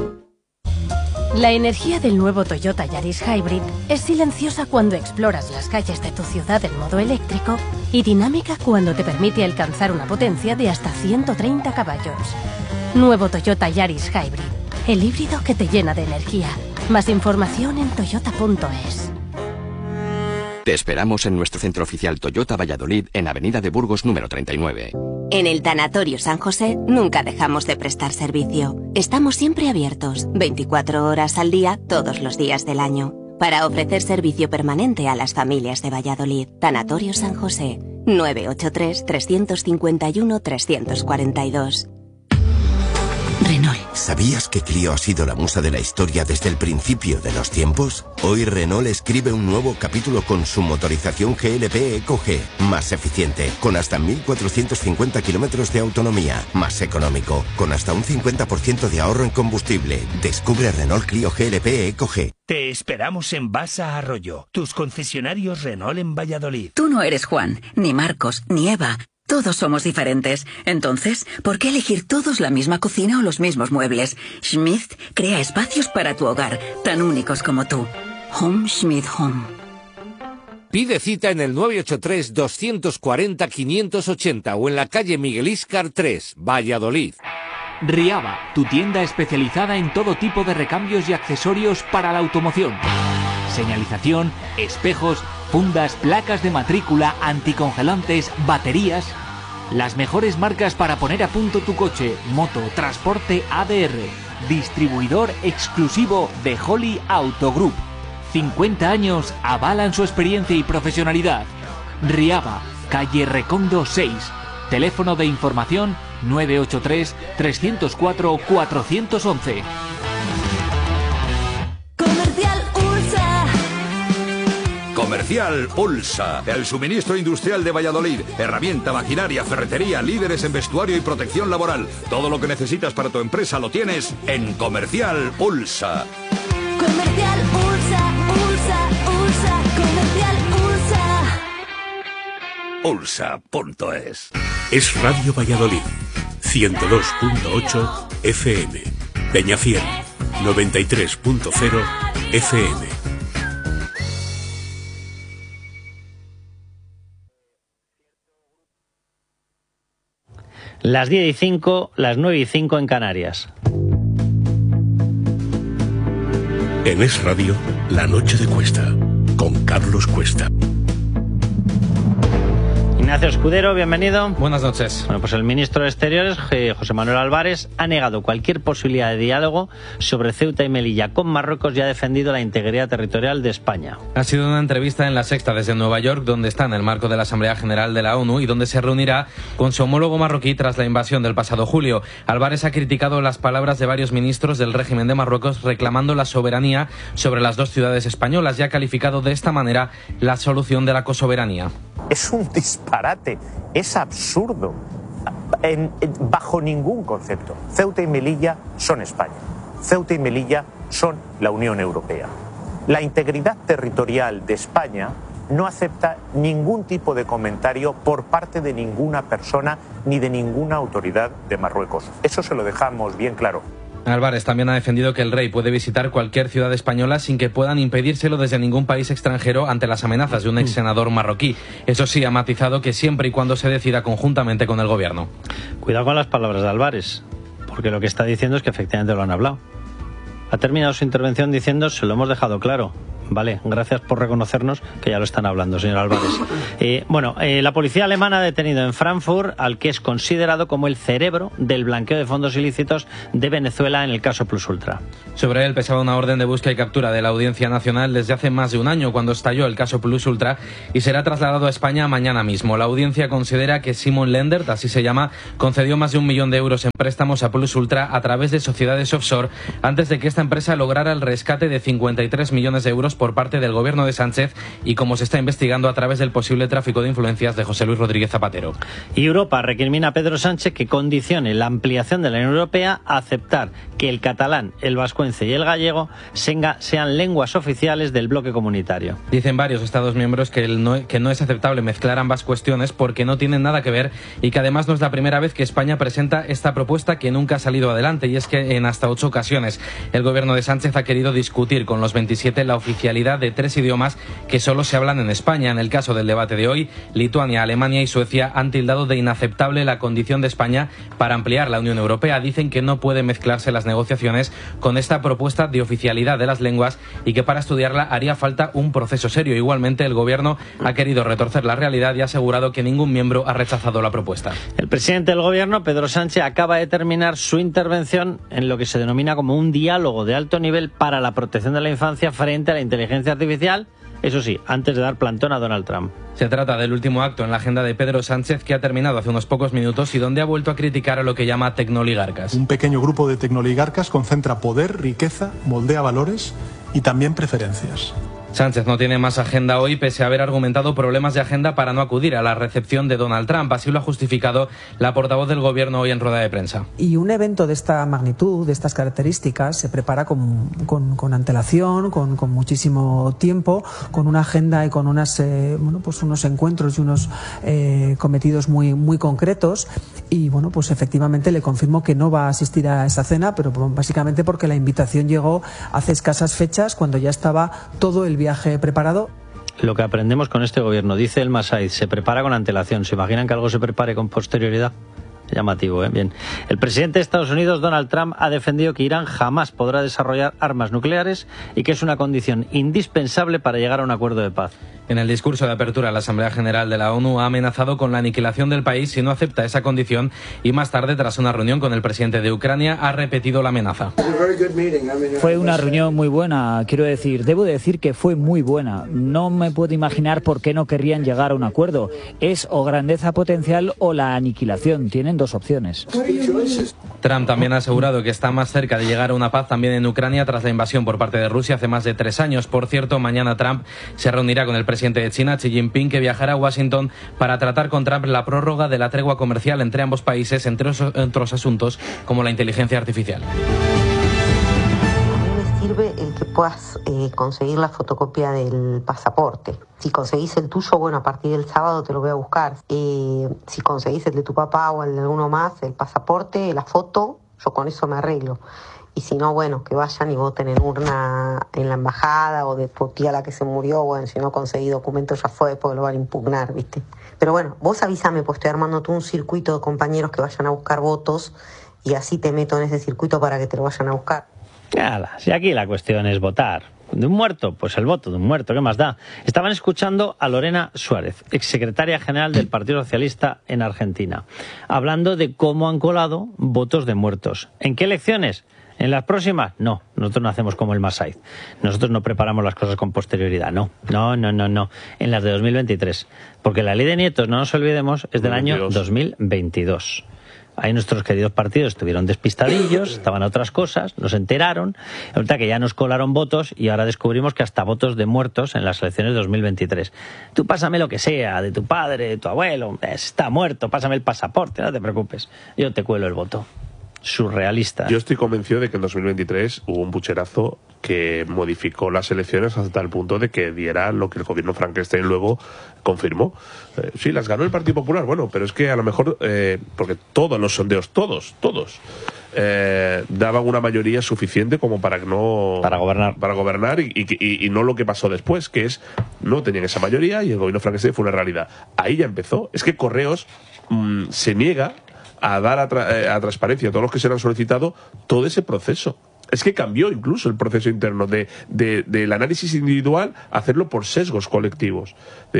La energía del nuevo Toyota Yaris Hybrid es silenciosa cuando exploras las calles de tu ciudad en modo eléctrico y dinámica cuando te permite alcanzar una potencia de hasta ciento treinta caballos. Nuevo Toyota Yaris Hybrid, el híbrido que te llena de energía. Más información en toyota punto es. Te esperamos en nuestro centro oficial Toyota Valladolid en Avenida de Burgos número treinta y nueve. En el Tanatorio San José nunca dejamos de prestar servicio. Estamos siempre abiertos, veinticuatro horas al día, todos los días del año, para ofrecer servicio permanente a las familias de Valladolid. Tanatorio San José, nueve ocho tres, tres cinco uno, tres cuatro dos. Renault. ¿Sabías que Clio ha sido la musa de la historia desde el principio de los tiempos? Hoy Renault escribe un nuevo capítulo con su motorización G L P Eco G, más eficiente, con hasta mil cuatrocientos cincuenta kilómetros de autonomía, más económico, con hasta un cincuenta por ciento de ahorro en combustible. Descubre Renault Clio G L P Eco G. Te esperamos en Basa Arroyo, tus concesionarios Renault en Valladolid. Tú no eres Juan, ni Marcos, ni Eva. Todos somos diferentes. Entonces, ¿por qué elegir todos la misma cocina o los mismos muebles? Schmidt crea espacios para tu hogar, tan únicos como tú. Home Schmidt Home. Pide cita en el nueve ocho tres, dos cuatro cero, cinco ocho cero o en la calle Miguel Íscar tres, Valladolid. Riaba, tu tienda especializada en todo tipo de recambios y accesorios para la automoción. Señalización, espejos, fundas, placas de matrícula, anticongelantes, baterías. Las mejores marcas para poner a punto tu coche, moto, transporte A D R. Distribuidor exclusivo de Holly Auto Group. cincuenta años avalan su experiencia y profesionalidad. Riaba, calle Recondo seis. Teléfono de información nueve ocho tres, tres cero cuatro, cuatro uno uno. Comercial Ulsa, el suministro industrial de Valladolid, herramienta, maquinaria, ferretería, líderes en vestuario y protección laboral. Todo lo que necesitas para tu empresa lo tienes en Comercial Ulsa. Comercial Ulsa, Ulsa, Ulsa, Comercial Ulsa. Ulsa punto es. Es Radio Valladolid, ciento dos punto ocho F M. Peñafiel, noventa y tres punto cero F M. Las diez y cinco, las nueve y cinco en Canarias. En Es Radio, La Noche de Cuesta, con Carlos Cuesta. Ignacio Escudero, bienvenido. Buenas noches. Bueno, pues el ministro de Exteriores, José Manuel Álvarez, ha negado cualquier posibilidad de diálogo sobre Ceuta y Melilla con Marruecos y ha defendido la integridad territorial de España. Ha sido una entrevista en La Sexta desde Nueva York, donde está en el marco de la Asamblea General de la ONU y donde se reunirá con su homólogo marroquí tras la invasión del pasado julio. Álvarez ha criticado las palabras de varios ministros del régimen de Marruecos reclamando la soberanía sobre las dos ciudades españolas y ha calificado de esta manera la solución de la cosoberanía. Es un disparate, es absurdo, en, en, bajo ningún concepto. Ceuta y Melilla son España, Ceuta y Melilla son la Unión Europea. La integridad territorial de España no acepta ningún tipo de comentario por parte de ninguna persona ni de ninguna autoridad de Marruecos. Eso se lo dejamos bien claro. Álvarez también ha defendido que el rey puede visitar cualquier ciudad española sin que puedan impedírselo desde ningún país extranjero ante las amenazas de un ex senador marroquí. Eso sí, ha matizado que siempre y cuando se decida conjuntamente con el gobierno. Cuidado con las palabras de Álvarez, porque lo que está diciendo es que efectivamente lo han hablado. Ha terminado su intervención diciendo, se lo hemos dejado claro. Vale, gracias por reconocernos que ya lo están hablando, señor Álvarez. Eh, bueno, eh, la policía alemana ha detenido en Frankfurt al que es considerado como el cerebro del blanqueo de fondos ilícitos de Venezuela en el caso Plus Ultra. Sobre él pesaba una orden de búsqueda y captura de la Audiencia Nacional desde hace más de un año, cuando estalló el caso Plus Ultra, y será trasladado a España mañana mismo. La audiencia considera que Simon Lendert, así se llama, concedió más de un millón de euros en préstamos a Plus Ultra a través de sociedades offshore antes de que esta empresa lograra el rescate de cincuenta y tres millones de euros por parte del gobierno de Sánchez y como se está investigando a través del posible tráfico de influencias de José Luis Rodríguez Zapatero. Y Europa recrimina a Pedro Sánchez que condicione la ampliación de la Unión Europea a aceptar que el catalán, el vascuence y el gallego sean lenguas oficiales del bloque comunitario. Dicen varios Estados miembros que, el no, que no es aceptable mezclar ambas cuestiones porque no tienen nada que ver y que además no es la primera vez que España presenta esta propuesta que nunca ha salido adelante, y es que en hasta ocho ocasiones el gobierno de Sánchez ha querido discutir con los veintisiete la oficialidad de tres idiomas que solo se hablan en España. En el caso del debate de hoy, Lituania, Alemania y Suecia han tildado de inaceptable la condición de España para ampliar la Unión Europea. Dicen que no puede mezclarse las negociaciones con esta propuesta de oficialidad de las lenguas y que para estudiarla haría falta un proceso serio. Igualmente, el gobierno ha querido retorcer la realidad y ha asegurado que ningún miembro ha rechazado la propuesta. El presidente del gobierno, Pedro Sánchez, acaba de terminar su intervención en lo que se denomina como un diálogo de alto nivel para la protección de la infancia frente a la inteligencia artificial, eso sí, antes de dar plantón a Donald Trump. Se trata del último acto en la agenda de Pedro Sánchez, que ha terminado hace unos pocos minutos y donde ha vuelto a criticar a lo que llama tecnoligarcas. Un pequeño grupo de tecnoligarcas concentra poder, riqueza, moldea valores y también preferencias. Sánchez no tiene más agenda hoy, pese a haber argumentado problemas de agenda para no acudir a la recepción de Donald Trump. Así lo ha justificado la portavoz del gobierno hoy en rueda de prensa. Y un evento de esta magnitud, de estas características, se prepara con, con, con antelación, con, con muchísimo tiempo, con una agenda y con unas, eh, bueno, pues unos encuentros y unos eh, cometidos muy, muy concretos. Y bueno, pues efectivamente le confirmo que no va a asistir a esa cena, pero básicamente porque la invitación llegó hace escasas fechas, cuando ya estaba todo el viaje preparado. Lo que aprendemos con este gobierno, dice el Massaid, se prepara con antelación. ¿Se imaginan que algo se prepare con posterioridad? Llamativo, ¿eh? Bien. El presidente de Estados Unidos, Donald Trump, ha defendido que Irán jamás podrá desarrollar armas nucleares y que es una condición indispensable para llegar a un acuerdo de paz. En el discurso de apertura a la Asamblea General de la ONU ha amenazado con la aniquilación del país si no acepta esa condición y más tarde, tras una reunión con el presidente de Ucrania, ha repetido la amenaza. Fue una reunión muy buena, quiero decir, debo decir que fue muy buena. No me puedo imaginar por qué no querrían llegar a un acuerdo. Es o grandeza potencial o la aniquilación. Tienen dos opciones. Trump también ha asegurado que está más cerca de llegar a una paz también en Ucrania tras la invasión por parte de Rusia hace más de tres años. Por cierto, mañana Trump se reunirá con el presidente de China, Xi Jinping, que viajará a Washington para tratar con Trump la prórroga de la tregua comercial entre ambos países, entre otros asuntos como la inteligencia artificial. Sirve el que puedas eh, conseguir la fotocopia del pasaporte. Si conseguís el tuyo, bueno, a partir del sábado te lo voy a buscar. Eh, si conseguís el de tu papá o el de alguno más, el pasaporte, la foto, yo con eso me arreglo. Y si no, bueno, que vayan y voten en urna en la embajada o de tu tía la que se murió. Bueno, si no conseguí documentos ya fue, porque lo van a impugnar, ¿viste? Pero bueno, vos avísame, pues estoy armando todo un circuito de compañeros que vayan a buscar votos y así te meto en ese circuito para que te lo vayan a buscar. Nada, si aquí la cuestión es votar. ¿De un muerto? Pues el voto de un muerto, ¿qué más da? Estaban escuchando a Lorena Suárez, exsecretaria general del Partido Socialista en Argentina, hablando de cómo han colado votos de muertos. ¿En qué elecciones? ¿En las próximas? No, nosotros no hacemos como el Masaiz. Nosotros no preparamos las cosas con posterioridad, no, no, no, no, no. En las de dos mil veintitrés. Porque la ley de nietos, no nos olvidemos, es del año dos mil veintidós. Ahí nuestros queridos partidos estuvieron despistadillos, estaban a otras cosas, nos enteraron, ahorita que ya nos colaron votos y ahora descubrimos que hasta votos de muertos en las elecciones de dos mil veintitrés. Tú pásame lo que sea, de tu padre, de tu abuelo, está muerto, pásame el pasaporte, no te preocupes, yo te cuelo el voto. Surrealista. Yo estoy convencido de que en dos mil veintitrés hubo un pucherazo que modificó las elecciones hasta el punto de que diera lo que el gobierno Frankenstein luego confirmó. Eh, sí, las ganó el Partido Popular, bueno, pero es que a lo mejor, eh, porque todos los sondeos, todos, todos, eh, daban una mayoría suficiente como para no... Para gobernar. Para gobernar y, y, y no lo que pasó después, que es, no tenían esa mayoría y el gobierno Frankenstein fue una realidad. Ahí ya empezó. Es que Correos mmm, se niega a dar a, tra a transparencia a todos los que se le han solicitado todo ese proceso. Es que cambió incluso el proceso interno de, de, del análisis individual a hacerlo por sesgos colectivos.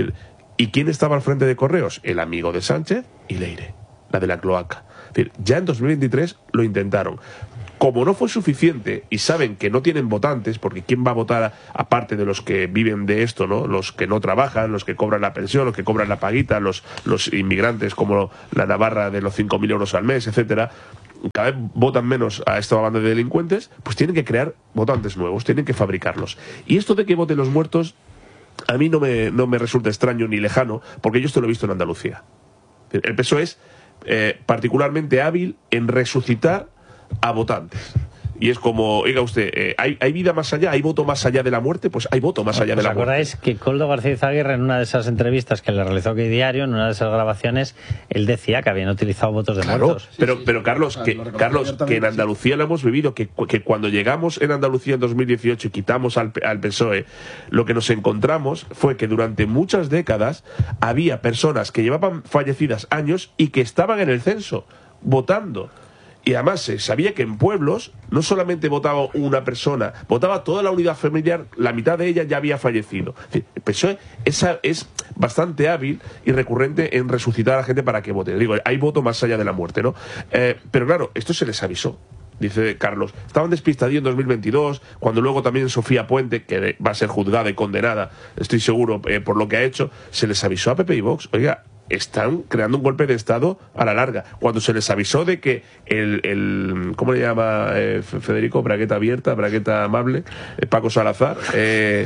¿Y quién estaba al frente de Correos? El amigo de Sánchez y Leire, la de la cloaca. Es decir, ya en dos mil veintitrés lo intentaron. Como no fue suficiente y saben que no tienen votantes, porque ¿quién va a votar aparte de los que viven de esto, ¿no? Los que no trabajan, los que cobran la pensión, los que cobran la paguita, los, los inmigrantes como la Navarra de los cinco mil euros al mes, etcétera, cada vez votan menos a esta banda de delincuentes, pues tienen que crear votantes nuevos, tienen que fabricarlos. Y esto de que voten los muertos, a mí no me, no me resulta extraño ni lejano, porque yo esto lo he visto en Andalucía. El P S O E es eh, particularmente hábil en resucitar a votantes. Y es como, oiga usted, eh, ¿hay, ¿hay vida más allá? ¿Hay voto más allá de la muerte? Pues hay voto más allá de la muerte. ¿Os acordáis que Koldo García Izaguirre, en una de esas entrevistas que le realizó aquí Diario, en una de esas grabaciones, él decía que habían utilizado votos de claro, muertos? Pero, pero Carlos, que, Carlos, que en Andalucía lo hemos vivido, que, que cuando llegamos en Andalucía en dos mil dieciocho y quitamos al, al P S O E, lo que nos encontramos fue que durante muchas décadas había personas que llevaban fallecidas años y que estaban en el censo, votando. Y además se sabía que en pueblos no solamente votaba una persona, votaba toda la unidad familiar, la mitad de ella ya había fallecido. El P S O E esa es bastante hábil y recurrente en resucitar a la gente para que vote. Digo, hay voto más allá de la muerte, ¿no? Eh, pero claro, esto se les avisó. Dice Carlos, estaban despistadillos en dos mil veintidós, cuando luego también Sofía Puente, que va a ser juzgada y condenada, estoy seguro, eh, por lo que ha hecho, se les avisó a P P y Vox, oiga, están creando un golpe de Estado a la larga. Cuando se les avisó de que el, el ¿cómo le llama eh, Federico? Bragueta abierta, bragueta amable, eh, Paco Salazar, eh,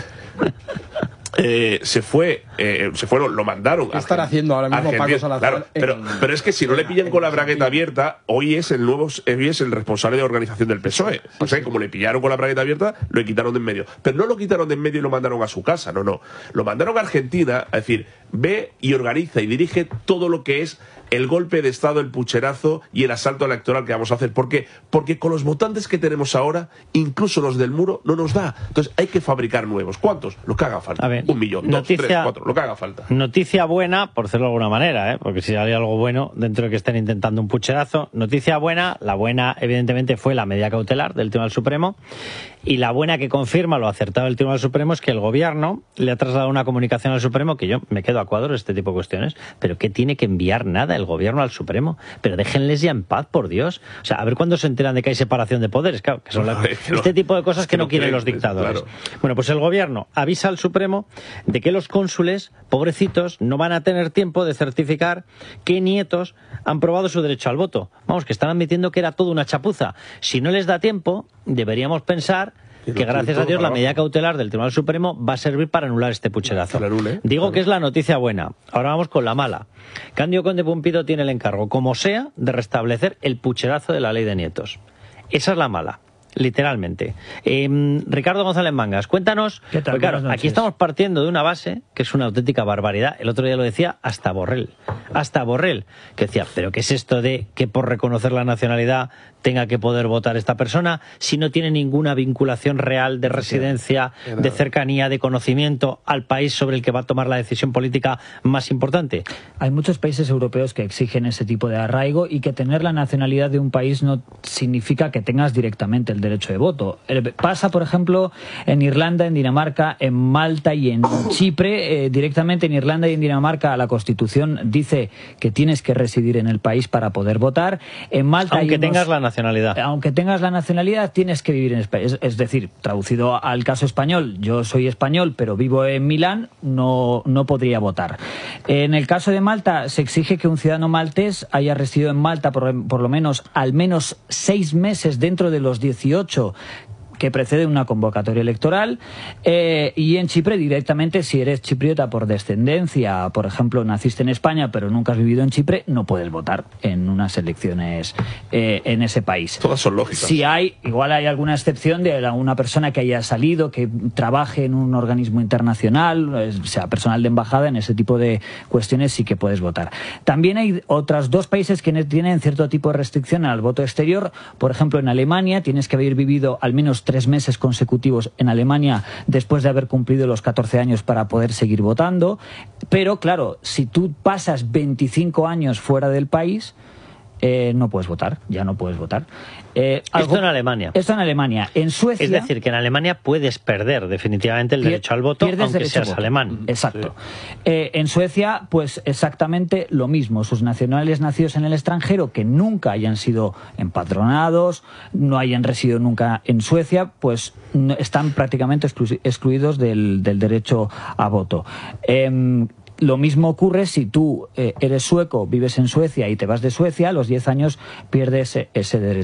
eh, se fue, eh, se fueron, lo mandaron. ¿Qué estará haciendo ahora mismo Paco Salazar? Claro, pero, pero es que si no le pillan con la bragueta abierta, hoy es el nuevo, hoy es el responsable de organización del P S O E. O sea, como le pillaron con la bragueta abierta, lo quitaron de en medio. Pero no lo quitaron de en medio y lo mandaron a su casa, no, no. Lo mandaron a Argentina, a decir, ve y organiza y dirige todo lo que es el golpe de Estado, el pucherazo y el asalto electoral que vamos a hacer. ¿Por qué? Porque con los votantes que tenemos ahora, incluso los del muro, no nos da. Entonces hay que fabricar nuevos. ¿Cuántos? Lo que haga falta. A ver, un millón, noticia, dos, tres, cuatro, lo que haga falta. Noticia buena, por decirlo de alguna manera, ¿eh? Porque si hay algo bueno dentro de que estén intentando un pucherazo. Noticia buena, la buena evidentemente fue la medida cautelar del Tribunal Supremo. Y la buena que confirma lo acertado del Tribunal Supremo es que el Gobierno le ha trasladado una comunicación al Supremo, que yo me quedo a cuadros de este tipo de cuestiones, pero ¿qué tiene que enviar nada el Gobierno al Supremo? Pero déjenles ya en paz, por Dios. O sea, a ver cuándo se enteran de que hay separación de poderes, claro, que son la... este tipo de cosas que no quieren los dictadores. Claro. Bueno, pues el Gobierno avisa al Supremo de que los cónsules, pobrecitos, no van a tener tiempo de certificar qué nietos han probado su derecho al voto. Vamos, que están admitiendo que era todo una chapuza. Si no les da tiempo, deberíamos pensar que gracias a Dios la medida cautelar del Tribunal Supremo va a servir para anular este pucherazo. Digo que es la noticia buena. Ahora vamos con la mala. Cándido Conde Pumpido tiene el encargo, como sea, de restablecer el pucherazo de la ley de nietos. Esa es la mala. Literalmente. Eh, Ricardo González Mangas, cuéntanos. ¿Qué tal? Claro, aquí estamos partiendo de una base que es una auténtica barbaridad. El otro día lo decía hasta Borrell. Hasta Borrell, que decía, ¿pero qué es esto de que por reconocer la nacionalidad tenga que poder votar esta persona si no tiene ninguna vinculación real de residencia, de cercanía, de conocimiento al país sobre el que va a tomar la decisión política más importante? Hay muchos países europeos que exigen ese tipo de arraigo y que tener la nacionalidad de un país no significa que tengas directamente el derecho de voto. Pasa, por ejemplo, en Irlanda, en Dinamarca, en Malta y en Chipre. Eh, directamente en Irlanda y en Dinamarca la Constitución dice que tienes que residir en el país para poder votar. En Malta aunque hay unos, tengas la nacionalidad. Aunque tengas la nacionalidad, tienes que vivir en España. Es, es decir, traducido al caso español, yo soy español, pero vivo en Milán, no, no podría votar. En el caso de Malta, se exige que un ciudadano maltés haya residido en Malta por, por lo menos al menos seis meses dentro de los dieciocho que precede una convocatoria electoral, eh, y en Chipre directamente, si eres chipriota por descendencia, por ejemplo, naciste en España pero nunca has vivido en Chipre, no puedes votar en unas elecciones eh, en ese país. Todas son lógicas. Si hay, igual hay alguna excepción de alguna persona que haya salido, que trabaje en un organismo internacional, sea personal de embajada, en ese tipo de cuestiones sí que puedes votar. También hay otros dos países que tienen cierto tipo de restricción al voto exterior. Por ejemplo, en Alemania tienes que haber vivido al menos tres meses consecutivos en Alemania después de haber cumplido los catorce años para poder seguir votando. Pero claro, si tú pasas veinticinco años fuera del país, eh, no puedes votar, ya no puedes votar. Eh, algo, esto en Alemania. Esto en Alemania. En Suecia... Es decir, que en Alemania puedes perder definitivamente el derecho al voto, aunque seas voto. alemán. Exacto. Sí. Eh, en Suecia, pues exactamente lo mismo. Sus nacionales nacidos en el extranjero, que nunca hayan sido empadronados, no hayan residido nunca en Suecia, pues no, están prácticamente exclu excluidos del, del derecho a voto. Eh, Lo mismo ocurre si tú eh, eres sueco, vives en Suecia y te vas de Suecia, a los diez años pierdes ese derecho.